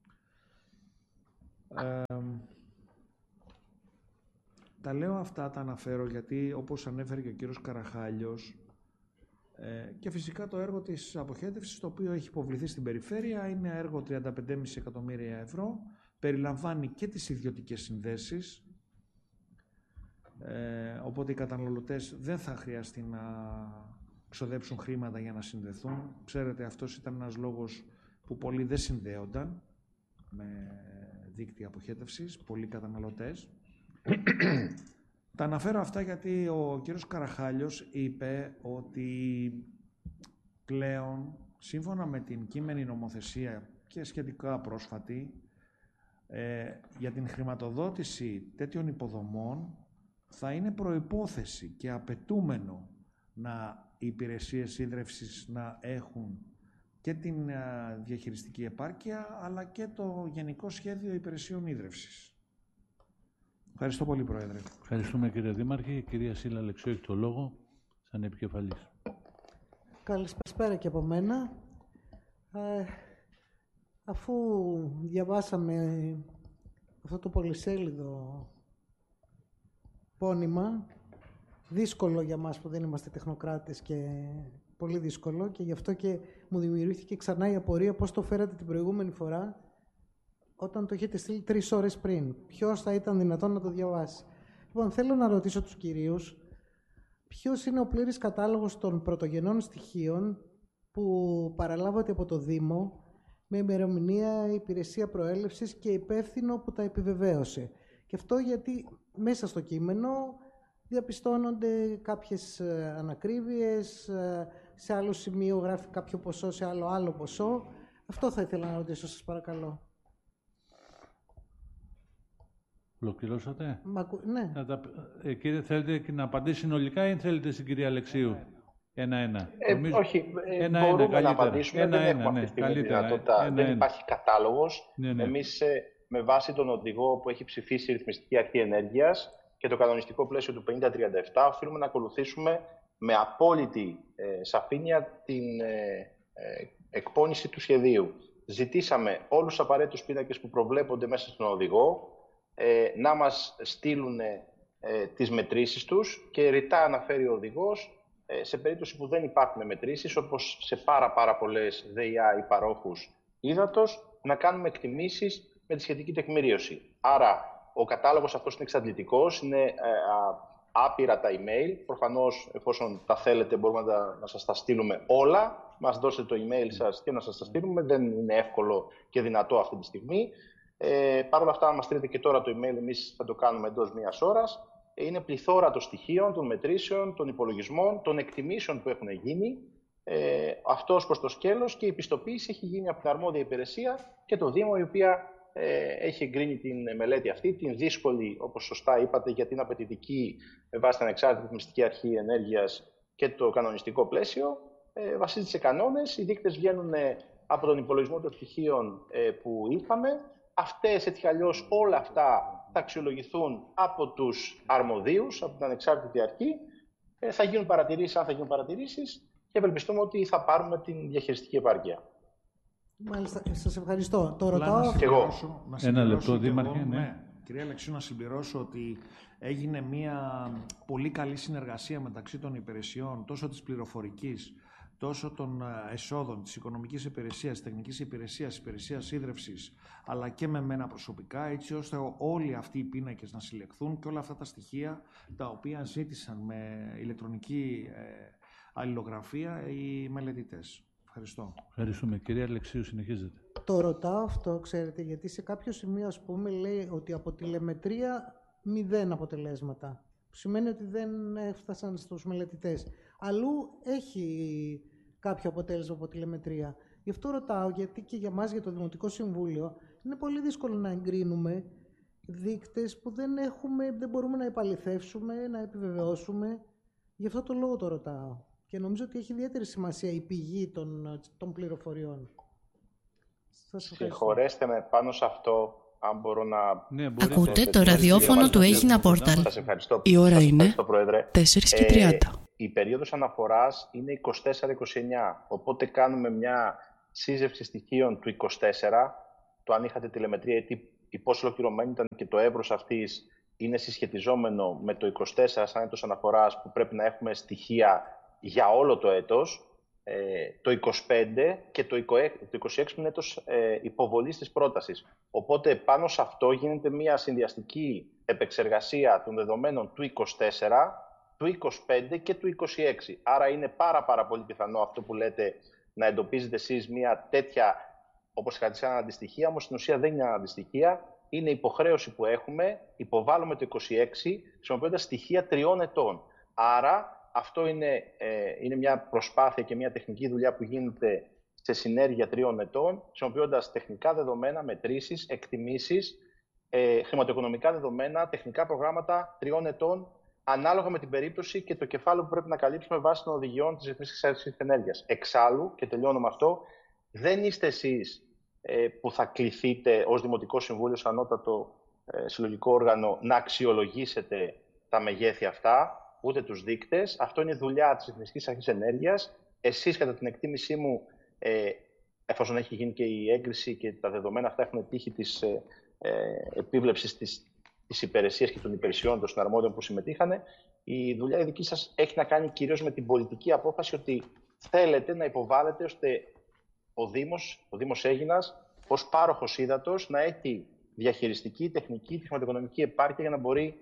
Τα λέω αυτά, τα αναφέρω γιατί όπως ανέφερε και ο κύριος Καραχάλιος και φυσικά το έργο της αποχέτευσης, το οποίο έχει υποβληθεί στην περιφέρεια, είναι έργο 35,5 εκατομμύρια ευρώ, περιλαμβάνει και τις ιδιωτικές συνδέσεις, οπότε οι καταναλωτές δεν θα χρειαστεί να ξοδέψουν χρήματα για να συνδεθούν. Ξέρετε, αυτός ήταν ένας λόγος που πολλοί δεν συνδέονταν με δίκτυα αποχέτευσης, πολλοί καταναλωτές. Τα αναφέρω αυτά γιατί ο κύριος Καραχάλιος είπε ότι πλέον, σύμφωνα με την κείμενη νομοθεσία και σχετικά πρόσφατη, για την χρηματοδότηση τέτοιων υποδομών θα είναι προϋπόθεση και απαιτούμενο οι υπηρεσίες ίδρευσης να έχουν και την διαχειριστική επάρκεια, αλλά και το Γενικό Σχέδιο Υπηρεσιών Ίδρευσης. Ευχαριστώ πολύ, Πρόεδρε. Ευχαριστούμε, κύριε Δήμαρχε. Η κυρία Σύλλα Αλεξίου έχει το λόγο, σαν επικεφαλής. Καλησπέρα και από μένα. Αφού διαβάσαμε αυτό το πολυσέλιδο πόνημα, δύσκολο για μας που δεν είμαστε τεχνοκράτες και πολύ δύσκολο, και γι' αυτό και μου δημιουργήθηκε ξανά η απορία πώς το φέρατε την προηγούμενη φορά όταν το έχετε στείλει 3 ώρες πριν. Ποιος θα ήταν δυνατόν να το διαβάσει? Λοιπόν, θέλω να ρωτήσω τους κυρίους ποιος είναι ο πλήρης κατάλογος των πρωτογενών στοιχείων που παραλάβατε από το Δήμο με ημερομηνία, υπηρεσία προέλευσης και υπεύθυνο που τα επιβεβαίωσε. Και αυτό γιατί μέσα στο κείμενο διαπιστώνονται κάποιες ανακρίβειες, σε άλλο σημείο γράφει κάποιο ποσό, σε άλλο ποσό. Αυτό θα ήθελα να ρωτήσω, σας παρακαλώ. Ολοκληρώσατε? Ναι. Κύριε, θέλετε να απαντήσει συνολικά ή θέλετε στην κυρία Αλεξίου? Ένα-ένα. Όχι, μπορούμε να απαντήσουμε. Δεν έχουμε αυτή τη στιγμή τη δυνατότητα. Δεν υπάρχει κατάλογος. Ναι. Εμείς, με βάση τον οδηγό που έχει ψηφίσει η Ρυθμιστική Αρχή Ενέργειας και το κανονιστικό πλαίσιο του 5037, οφείλουμε να ακολουθήσουμε με απόλυτη σαφήνεια την εκπόνηση του σχεδίου. Ζητήσαμε όλους τους απαραίτητους πίνακες που προβλέπονται μέσα στον οδηγό να μας στείλουν τις μετρήσεις τους και ρητά αναφέρει ο οδηγός σε περίπτωση που δεν υπάρχουν μετρήσεις, όπως σε πάρα πολλές ΔΕΙΑ ή παρόχους ύδατος, να κάνουμε εκτιμήσεις με τη σχετική τεκμηρίωση. Άρα, ο κατάλογος αυτός είναι εξαντλητικός, είναι άπειρα τα email. Προφανώς, εφόσον τα θέλετε, μπορούμε να σας τα στείλουμε όλα. Μας δώσετε το email σας και να σας τα στείλουμε. Δεν είναι εύκολο και δυνατό αυτή τη στιγμή. Παρ' όλα αυτά, αν μας στείλετε και τώρα το email, εμείς θα το κάνουμε εντός μιας ώρας. Είναι πληθώρα των στοιχείων, των μετρήσεων, των υπολογισμών, των εκτιμήσεων που έχουν γίνει. Αυτό ως προς το σκέλος, και η πιστοποίηση έχει γίνει από την αρμόδια υπηρεσία και το Δήμο, η οποία έχει εγκρίνει την μελέτη αυτή, την δύσκολη, όπως σωστά είπατε, γιατί είναι απαιτητική με βάση την Ανεξάρτητη Ρυθμιστική Αρχή Ενέργειας και το κανονιστικό πλαίσιο. Βασίζεται σε κανόνες. Οι δείκτες βγαίνουν από τον υπολογισμό των στοιχείων που είχαμε. Αυτές, έτσι κι αλλιώς, όλα αυτά θα αξιολογηθούν από τους αρμοδίους, από την Ανεξάρτητη Αρχή. Θα γίνουν παρατηρήσεις, αν θα γίνουν παρατηρήσεις, και ευελπιστούμε ότι θα πάρουμε την διαχειριστική επάρκεια. Μάλιστα, σας ευχαριστώ. Το ρωτάω. Ένα λεπτό, Δήμαρχε. Ναι. Κυρία Αλεξίου, να συμπληρώσω ότι έγινε μια πολύ καλή συνεργασία μεταξύ των υπηρεσιών, τόσο της πληροφορικής, τόσο των εσόδων, της οικονομικής υπηρεσίας, της τεχνικής υπηρεσίας, της υπηρεσίας ίδρευσης, αλλά και με μένα προσωπικά, έτσι ώστε όλοι αυτοί οι πίνακες να συλλεχθούν και όλα αυτά τα στοιχεία τα οποία ζήτησαν με ηλεκτρονική αλληλογραφία οι μελετητές. Ευχαριστώ. Ευχαριστούμε. Κυρία Αλεξίου, συνεχίζετε. Το ρωτάω αυτό, ξέρετε, γιατί σε κάποιο σημείο, ας πούμε, λέει ότι από τηλεμετρία 0 αποτελέσματα. Που σημαίνει ότι δεν έφτασαν στους μελετητές. Αλλού έχει κάποιο αποτέλεσμα από τηλεμετρία. Γι' αυτό ρωτάω, γιατί και για μας, για το Δημοτικό Συμβούλιο, είναι πολύ δύσκολο να εγκρίνουμε δείκτες που δεν μπορούμε να επαληθεύσουμε, να επιβεβαιώσουμε. Γι' αυτό το λόγο το ρωτάω. Και νομίζω ότι έχει ιδιαίτερη σημασία η πηγή των πληροφοριών. Συγχωρέστε με πάνω σε αυτό, αν μπορώ να... Ακούτε το ραδιόφωνο του Έγινα Πόρταλ. Σας ευχαριστώ. Η ώρα είναι 4:30. Η περίοδος αναφοράς είναι 24-29, οπότε κάνουμε μια σύζευξη στοιχείων του 24, το αν είχατε τηλεμετρία ή πόσο ολοκληρωμένη ήταν και το εύρος αυτής είναι συσχετιζόμενο με το 24 σαν έτος αναφοράς που πρέπει να έχουμε στοιχεία για όλο το έτος, το 25 και το 26 που είναι έτος υποβολής της πρότασης. Οπότε πάνω σε αυτό γίνεται μια συνδυαστική επεξεργασία των δεδομένων του 24, του 25 και του 26. Άρα είναι πάρα πολύ πιθανό αυτό που λέτε να εντοπίζετε εσείς μια τέτοια, όπως είχατε σαν αντιστοιχεία, όμως στην ουσία δεν είναι αντιστοιχεία. Είναι υποχρέωση που έχουμε, υποβάλλουμε το 26, χρησιμοποιώντας στοιχεία 3 ετών. Άρα αυτό είναι μια προσπάθεια και μια τεχνική δουλειά που γίνεται σε συνέργεια 3 ετών, χρησιμοποιώντας τεχνικά δεδομένα, μετρήσεις, εκτιμήσεις, χρηματοοικονομικά δεδομένα, τεχνικά προγράμματα 3 ετών, ανάλογα με την περίπτωση και το κεφάλαιο που πρέπει να καλύψουμε βάσει των οδηγιών της Διεθνής Αρχής Ενέργειας. Εξάλλου, και τελειώνω με αυτό, δεν είστε εσείς που θα κληθείτε ως Δημοτικό Συμβούλιο, ως ανώτατο συλλογικό όργανο, να αξιολογήσετε τα μεγέθη αυτά, ούτε τους δείκτες. Αυτό είναι δουλειά της Εθνικής Αρχής Ενέργειας. Εσείς, κατά την εκτίμησή μου, εφόσον έχει γίνει και η έγκριση και τα δεδομένα αυτά έχουν τύχει της επίβλεψης της υπηρεσίας και των υπηρεσιών των συναρμόδιων που συμμετείχανε, η δουλειά η δική σας έχει να κάνει κυρίως με την πολιτική απόφαση ότι θέλετε να υποβάλλετε ώστε ο Δήμος Αίγινας ως πάροχος ύδατος να έχει διαχειριστική, τεχνική, χρηματοοικονομική επάρκεια για να μπορεί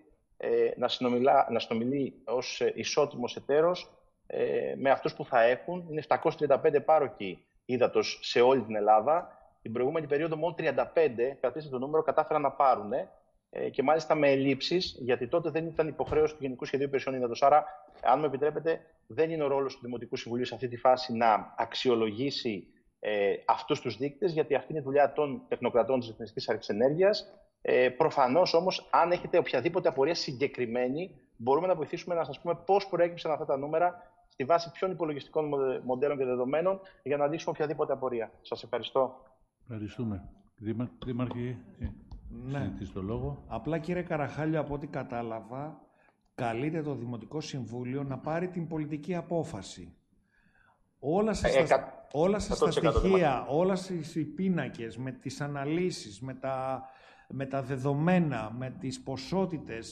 να συνομιλεί ως ισότιμος εταίρος με αυτούς που θα έχουν. Είναι 735 πάροχοι ύδατος σε όλη την Ελλάδα. Την προηγούμενη περίοδο μόνο 35, κρατήστε το νούμερο, κατάφεραν να πάρουν και μάλιστα με ελλείψεις, γιατί τότε δεν ήταν υποχρέωση του Γενικού Σχεδίου Υπηρεσιών Ύδατος. Άρα, αν μου επιτρέπετε, δεν είναι ο ρόλος του Δημοτικού Συμβουλίου σε αυτή τη φάση να αξιολογήσει αυτούς τους δείκτες, γιατί αυτή είναι η δουλειά των τεχνοκρατών της Εθνικής Αρχής Ενέργειας. Προφανώς όμως, αν έχετε οποιαδήποτε απορία συγκεκριμένη, μπορούμε να βοηθήσουμε να σας πούμε πώς προέκυψαν αυτά τα νούμερα, στη βάση ποιων υπολογιστικών μοντέλων και δεδομένων, για να λύσουμε οποιαδήποτε απορία. Σας ευχαριστώ. Ευχαριστούμε. Δήμαρχε, ζητείς το λόγο. Απλά, κύριε Καραχάλιο, από ό,τι κατάλαβα, καλείται το Δημοτικό Συμβούλιο να πάρει την πολιτική απόφαση. Όλα σας τα στοιχεία, όλα οι πίνακες, με τις αναλύσεις, με τα δεδομένα, με τις ποσότητες,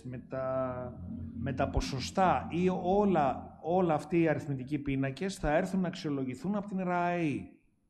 με τα ποσοστά ή όλα αυτοί οι αριθμητικοί πίνακες θα έρθουν να αξιολογηθούν από την ΡΑΕΗ.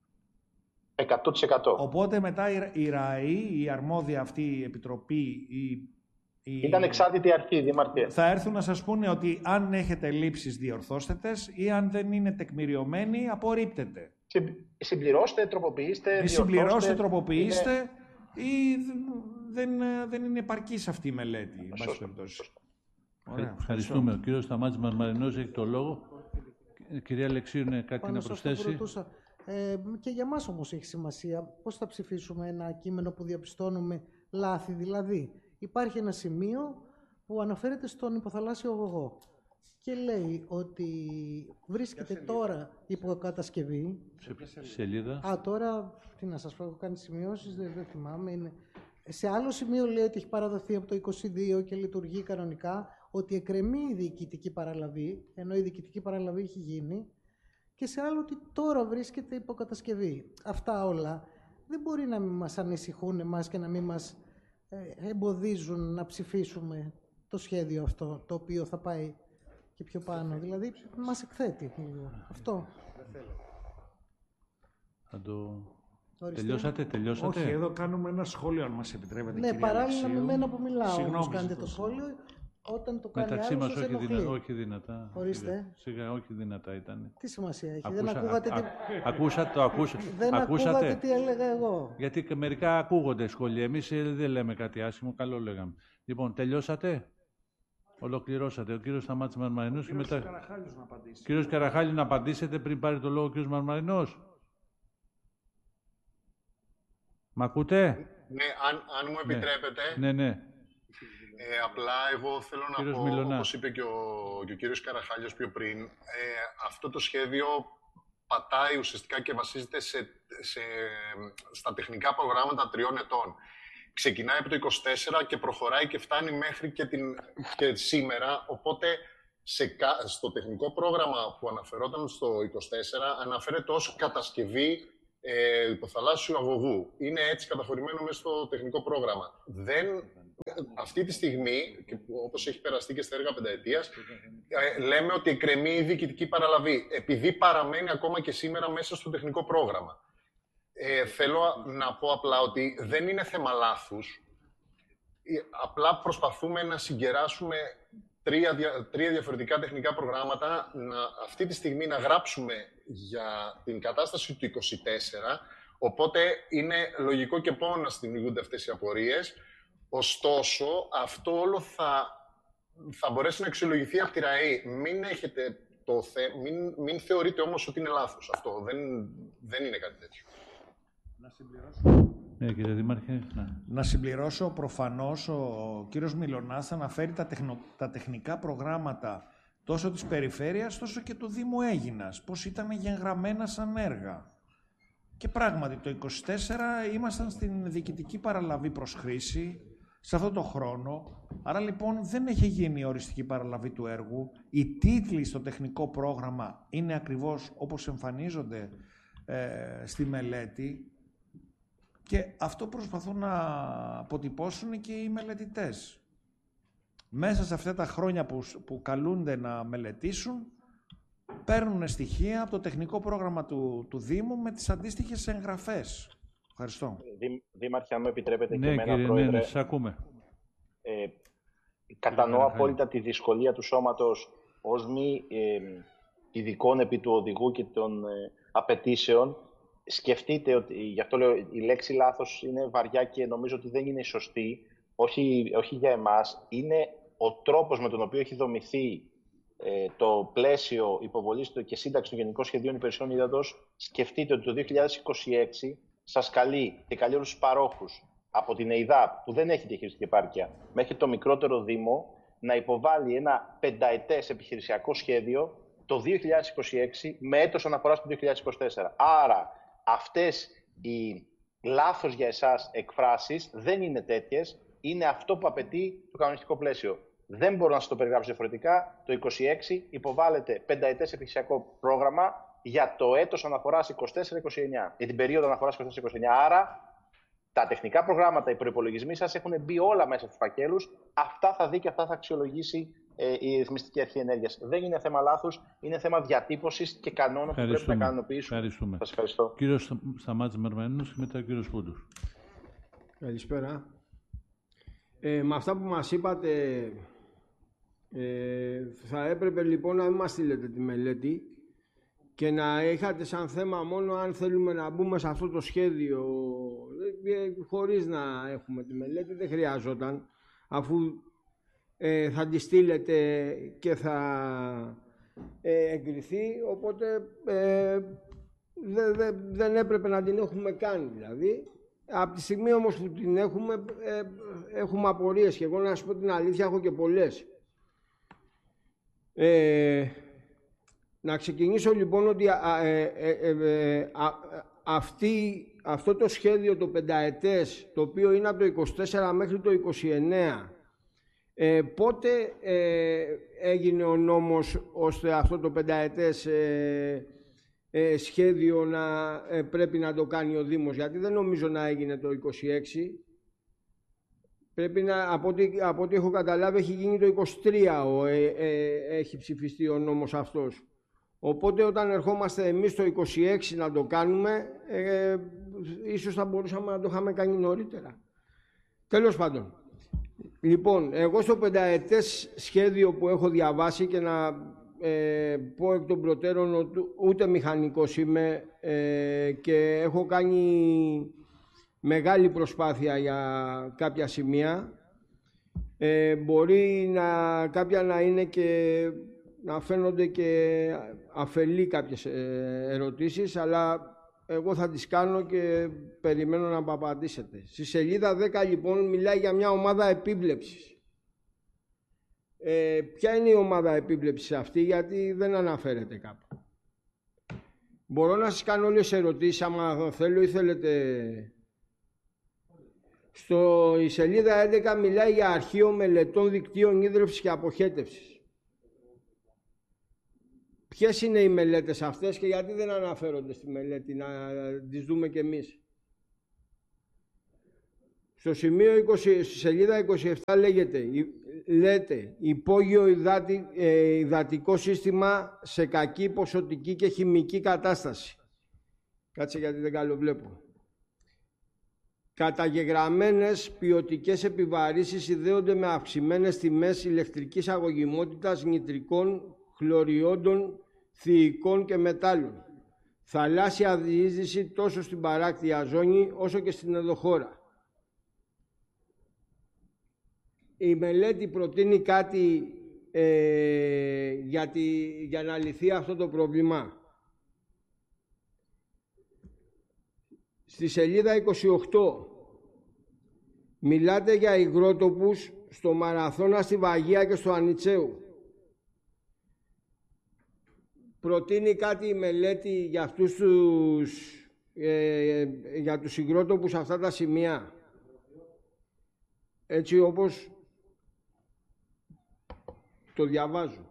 100%. Οπότε μετά η ΡΑΕΗ, η αρμόδια αυτή η επιτροπή... Ήταν εξάρτητη αρχή, Δήμαρχε. Θα έρθουν να σας πούνε ότι αν έχετε λήψεις διορθώστε τες ή αν δεν είναι τεκμηριωμένοι απορρίπτετε. Συμπληρώστε, τροποποιήστε, συμπληρώστε, τροποποιήστε ή δεν είναι επαρκής αυτή η μελέτη. Ευχαριστούμε. Ο κύριος Σταμάτης Μαρμαρινός έχει το λόγο. Κυρία Αλεξίου, είναι κάτι να προσθέσει? Και για μας όμως έχει σημασία πώς θα ψηφίσουμε ένα κείμενο που διαπιστώνουμε λάθη. Δηλαδή, υπάρχει ένα σημείο που αναφέρεται στον υποθαλάσσιο αγωγό και λέει ότι βρίσκεται τώρα υποκατασκευή. Σε σελίδα. Τώρα, τι να σας πω, έχω κάνει σημειώσεις, δεν θυμάμαι. Είναι. Σε άλλο σημείο λέει ότι έχει παραδοθεί από το 22 και λειτουργεί κανονικά, ότι εκκρεμεί η διοικητική παραλαβή, ενώ η διοικητική παραλαβή έχει γίνει, και σε άλλο ότι τώρα βρίσκεται υποκατασκευή. Αυτά όλα δεν μπορεί να μην μας ανησυχούν εμάς και να μην μας εμποδίζουν να ψηφίσουμε το σχέδιο αυτό, το οποίο θα πάει και πιο πάνω. Δηλαδή, μας εκθέτει λίγο. Αυτό. Τελειώσατε. Όχι, εδώ κάνουμε ένα σχόλιο, αν μας επιτρέπετε. Ναι, παράλληλα με μένα που μιλάω, όμως κάνετε το σχόλιο. Όταν το κάνει μεταξύ μας όχι δυνατά. Ορίστε. Σιγά, όχι δυνατά ήταν. Τι σημασία έχει, δεν ακούγατε Δεν ακούγατε τι έλεγα εγώ. Γιατί μερικά ακούγονται σχόλια. Εμείς δεν λέμε κάτι άσχημο, καλό λέγαμε. Λοιπόν, τελειώσατε. Ολοκληρώσατε. Ο κύριος Σταμάτης Μαρμαρινός και μετά. Κύριος Καραχάλιου, να απαντήσετε πριν πάρει το λόγο ο κύριος Μαρμαρινός. Μ' ακούτε? Ναι, αν μου επιτρέπετε. Ναι. Απλά εγώ θέλω να πω, όπως είπε και ο κύριος Καραχάλιος πιο πριν, αυτό το σχέδιο πατάει ουσιαστικά και βασίζεται στα τεχνικά προγράμματα 3 ετών. Ξεκινάει από το 24 και προχωράει και φτάνει μέχρι και σήμερα, οπότε στο τεχνικό πρόγραμμα που αναφερόταν στο 24 αναφέρεται ως κατασκευή υποθαλάσσιου αγωγού. Είναι έτσι καταχωρημένο μέσα στο τεχνικό πρόγραμμα. Αυτή τη στιγμή, όπως έχει περαστεί και στα έργα πενταετίας, λέμε ότι εκκρεμεί η διοικητική παραλαβή, επειδή παραμένει ακόμα και σήμερα μέσα στο τεχνικό πρόγραμμα. Θέλω να πω απλά ότι δεν είναι θέμα λάθους. Απλά προσπαθούμε να συγκεράσουμε τρία διαφορετικά τεχνικά προγράμματα, αυτή τη στιγμή να γράψουμε για την κατάσταση του 24, οπότε είναι λογικό και μόνο να δημιουργούνται αυτές οι απορίες. Ωστόσο, αυτό όλο θα μπορέσει να αξιολογηθεί από τη ΡΑΗ. Μην θεωρείτε όμως ότι είναι λάθος αυτό. Δεν είναι κάτι τέτοιο. Να συμπληρώσω. Κύριε Δήμαρχε. Ναι. Να συμπληρώσω, προφανώς ο κύριος Μιλωνάς αναφέρει τα τεχνικά προγράμματα τόσο της περιφέρειας, τόσο και του Δήμου Αίγινας, πώς ήταν εγγεγραμμένα σαν έργα. Και πράγματι, το 24 ήμασταν στην διοικητική παραλαβή προς χρήση, σε αυτό το χρόνο. Άρα λοιπόν δεν έχει γίνει η οριστική παραλαβή του έργου. Οι τίτλοι στο τεχνικό πρόγραμμα είναι ακριβώς όπως εμφανίζονται στη μελέτη. Και αυτό προσπαθούν να αποτυπώσουν και οι μελετητές. Μέσα σε αυτά τα χρόνια που καλούνται να μελετήσουν, παίρνουν στοιχεία από το τεχνικό πρόγραμμα του Δήμου με τις αντίστοιχες εγγραφές. Ευχαριστώ. Δήμαρχε, αν μου επιτρέπετε και εμένα, κύριε, Πρόεδρε. Ναι, σας ακούμε. Κατανοώ απόλυτα τη δυσκολία του σώματος ως μη ειδικών επί του οδηγού και των απαιτήσεων. Σκεφτείτε ότι, γι' αυτό λέω, η λέξη λάθος είναι βαριά και νομίζω ότι δεν είναι σωστή, όχι για εμάς. Είναι ο τρόπος με τον οποίο έχει δομηθεί το πλαίσιο υποβολής και σύνταξη των Γενικών Σχεδίων Υπηρεσιών Ύδατος. Σκεφτείτε ότι το 2026 σας καλεί και καλεί όλους τους παρόχους από την ΕΙΔΑΠ, που δεν έχει διαχειριστική επάρκεια, μέχρι το μικρότερο Δήμο, να υποβάλει ένα πενταετές επιχειρησιακό σχέδιο το 2026 με έτος αναφοράς το 2024. Άρα, αυτές οι λάθος για εσάς εκφράσεις δεν είναι τέτοιες, είναι αυτό που απαιτεί το κανονιστικό πλαίσιο. Δεν μπορώ να σας το περιγράψω διαφορετικά. Το 26 υποβάλλεται πενταετές επιχειρησιακό πρόγραμμα για το έτος αναφοράς 24-29, για την περίοδο αναφοράς 24-29. Άρα, τα τεχνικά προγράμματα, οι προϋπολογισμοί σας έχουν μπει όλα μέσα στους φακέλους. Αυτά θα δει και αυτά θα αξιολογήσει η Ρυθμιστική Αρχή Ενέργειας. Δεν είναι θέμα λάθους, είναι θέμα διατύπωσης και κανόνων που πρέπει να κανονοποιήσουμε. Ευχαριστούμε. Σας ευχαριστώ. Κύριος Σταμάτης Μερμαίνος και μετά ο κύριος Πούντος. Καλησπέρα. Με αυτά που μας είπατε, θα έπρεπε λοιπόν να μην μας στείλετε τη μελέτη και να είχατε σαν θέμα μόνο αν θέλουμε να μπούμε σε αυτό το σχέδιο χωρίς να έχουμε τη μελέτη. Δεν χρειάζονταν, αφού θα τη στείλετε και θα εγκριθεί, οπότε δεν έπρεπε να την έχουμε κάνει δηλαδή. Από τη στιγμή όμως που την έχουμε απορίες, και εγώ να σας πω την αλήθεια έχω και πολλές. Να ξεκινήσω λοιπόν ότι αυτό το σχέδιο το πενταετές, το οποίο είναι από το 24 μέχρι το 29, πότε έγινε ο νόμος ώστε αυτό το πενταετές σχέδιο να πρέπει να το κάνει ο Δήμος? Γιατί δεν νομίζω να έγινε το 26. Πρέπει να, από ό,τι έχω καταλάβει, έχει γίνει το 23 έχει ψηφιστεί ο νόμος αυτός. Οπότε όταν ερχόμαστε εμείς το 26 να το κάνουμε, ίσως θα μπορούσαμε να το είχαμε κάνει νωρίτερα. Τέλος πάντων. Λοιπόν, εγώ στο πενταετές σχέδιο που έχω διαβάσει, και να πω εκ των προτέρων ότι ούτε μηχανικός είμαι και έχω κάνει μεγάλη προσπάθεια για κάποια σημεία, μπορεί κάποια να είναι και να φαίνονται και αφελή κάποιες ερωτήσεις, αλλά εγώ θα τις κάνω και περιμένω να απαντήσετε. Στη σελίδα 10 λοιπόν μιλάει για μια ομάδα επίβλεψης. ποια είναι η ομάδα επίβλεψης αυτή, γιατί δεν αναφέρεται κάπου. Μπορώ να σας κάνω όλες τις ερωτήσεις, άμα θέλω ή θέλετε. Η σελίδα 11 μιλάει για αρχείο μελετών δικτύων ίδρυυσης και αποχέτευσης. Ποιες είναι οι μελέτες αυτές και γιατί δεν αναφέρονται στη μελέτη, να τις δούμε κι εμείς. Στο σημείο 20, στη σελίδα 27 λέτε υπόγειο υδατικό σύστημα σε κακή ποσοτική και χημική κατάσταση. Κάτσε γιατί δεν καλοβλέπω. Καταγεγραμμένες ποιοτικές επιβαρύσεις συνδέονται με αυξημένες τιμές ηλεκτρικής αγωγημότητας, νητρικών, χλωριόντων, θηικών και μετάλλων. Θαλάσσια διείσδυση τόσο στην παράκτια ζώνη όσο και στην ενδοχώρα. Η μελέτη προτείνει κάτι για να λυθεί αυτό το πρόβλημα. Στη σελίδα 28 μιλάτε για υγρότοπους στο Μαραθώνα, στη Βαγία και στο Ανιτσέου. Προτείνει κάτι η μελέτη για αυτούς για τους υγρότοπους σε αυτά τα σημεία, έτσι όπως το διαβάζω.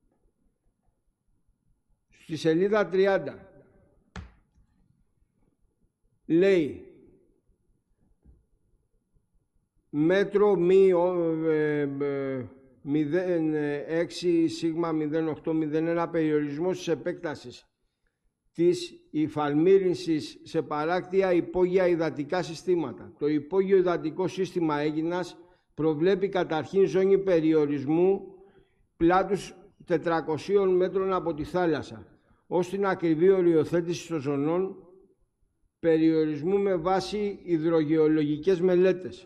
Στη σελίδα 30 λέει μέτρο μη 06 σίγμα 0801 περιορισμός της επέκτασης της υφαλμύρινσης σε παράκτια υπόγεια υδατικά συστήματα. Το υπόγειο υδατικό σύστημα Αίγινας προβλέπει καταρχήν ζώνη περιορισμού πλάτους 400 μέτρων από τη θάλασσα, ως την ακριβή οριοθέτηση των ζωνών περιορισμού με βάση υδρογεωλογικές μελέτες.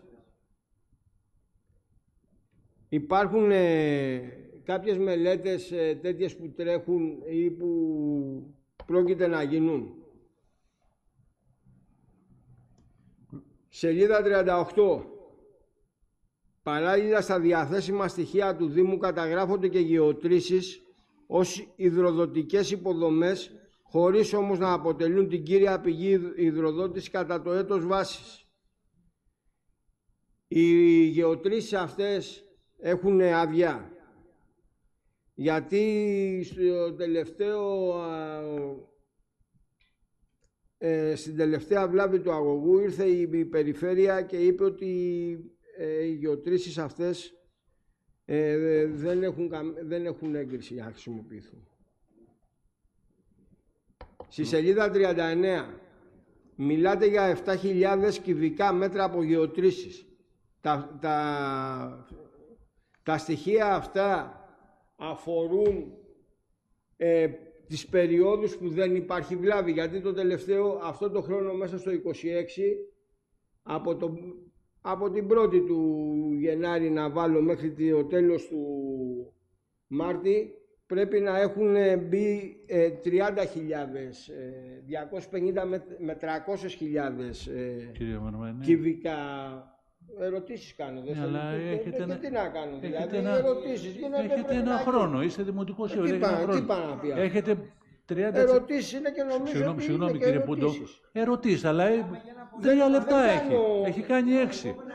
Υπάρχουν κάποιες μελέτες τέτοιες που τρέχουν ή που πρόκειται να γίνουν. Σελίδα 38. Παράλληλα στα διαθέσιμα στοιχεία του Δήμου καταγράφονται και γεωτρήσεις ως υδροδοτικές υποδομές, χωρίς όμως να αποτελούν την κύρια πηγή υδροδότηση κατά το έτος βάσης. Οι γεωτρήσεις αυτές έχουν άδεια, γιατί στην τελευταία βλάβη του αγωγού ήρθε η περιφέρεια και είπε ότι οι γεωτρήσεις αυτές δεν έχουν έγκριση για να χρησιμοποιηθούν. Στη σελίδα 39 μιλάτε για 7.000 κυβικά μέτρα από γεωτρήσεις. Τα στοιχεία αυτά αφορούν τις περιόδους που δεν υπάρχει βλάβη, γιατί το τελευταίο, αυτό το χρόνο μέσα στο 26, από την 1η του Γενάρη να βάλω μέχρι το τέλος του Μάρτη, πρέπει να έχουν μπει 30.000, 250 με 300.000 κυβικά. Ερωτήσεις κάνω, δεν θέλω. Τι να κάνω, δηλαδή ερωτήσεις. Έχετε ένα χρόνο, είστε δημοτικός σύμβουλος. Τι πάνε να πει. Έχετε 30... Ερωτήσεις είναι και νομίζω ότι συγγνώμη κύριε Πούντο. Ερωτήσεις, αλλά 3 λεπτά έχει κάνει 6. 15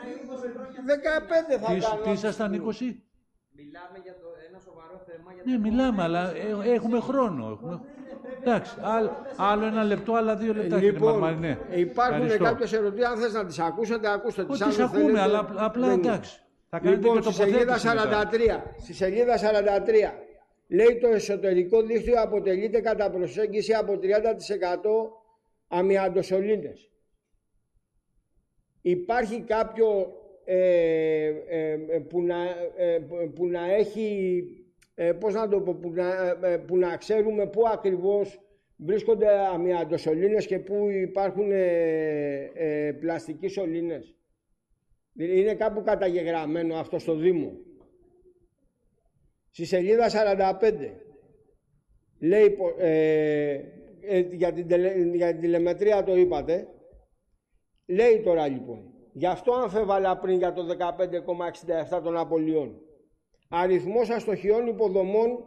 θα κάνω. Τι ήσασταν 20? Μιλάμε για ένα σοβαρό θέμα. Ναι, μιλάμε, αλλά έχουμε χρόνο. Εντάξει, άλλο 1 λεπτό, άλλα 2 λεπτά. Λοιπόν, υπάρχουν κάποιες ερωτήσεις, αν θες να τις ακούσετε, ακούστε τις. Τις ακούμε, αλλά απλά εντάξει. Λοιπόν, στη σελίδα 43 λέει το εσωτερικό δίκτυο αποτελείται κατά προσέγγιση από 30% αμοιαντοσωλήνες. Υπάρχει κάποιο που να έχει, πώς να το πω, που να ξέρουμε πού ακριβώς βρίσκονται αμοιαντοσωλήνες και πού υπάρχουν πλαστικοί σωλήνες. Είναι κάπου καταγεγραμμένο αυτό στο Δήμο. Στη σελίδα 45 λέει, για την τηλεμετρία το είπατε, λέει τώρα λοιπόν, γι' αυτό αμφέβαλα πριν για το 15,67 των απολειών. Αριθμός αστοχιών υποδομών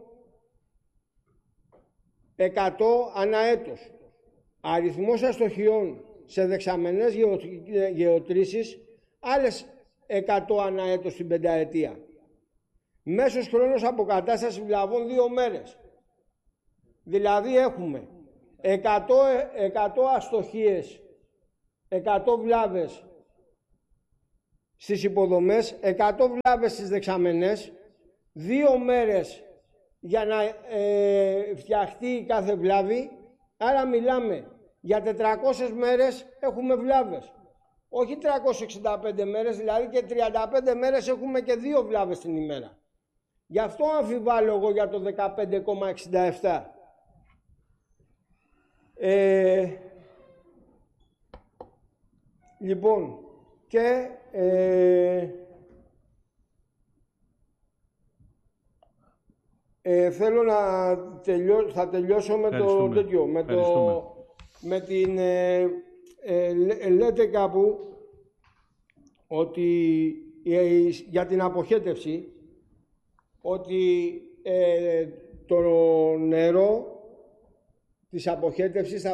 100 ανά έτος. Αριθμός αστοχιών σε δεξαμενές γεωτρήσεις άλλες 100 ανά έτος την πενταετία. Μέσος χρόνος αποκατάστασης βλαβών 2 μέρες. Δηλαδή έχουμε 100 αστοχίες, 100 βλάβες στις υποδομές, 100 βλάβες στις δεξαμενές, 2 μέρες για να φτιαχτεί κάθε βλάβη. Άρα μιλάμε για 400 μέρες έχουμε βλάβες. Όχι 365 μέρες, δηλαδή και 35 μέρες έχουμε και 2 βλάβες την ημέρα. Γι' αυτό αμφιβάλλω εγώ για το 15,67. Λοιπόν, και θέλω να θα τελειώσω με το τέτοιο, με την λέτε κάπου ότι για την αποχέτευση ότι το νερό της αποχέτευσης θα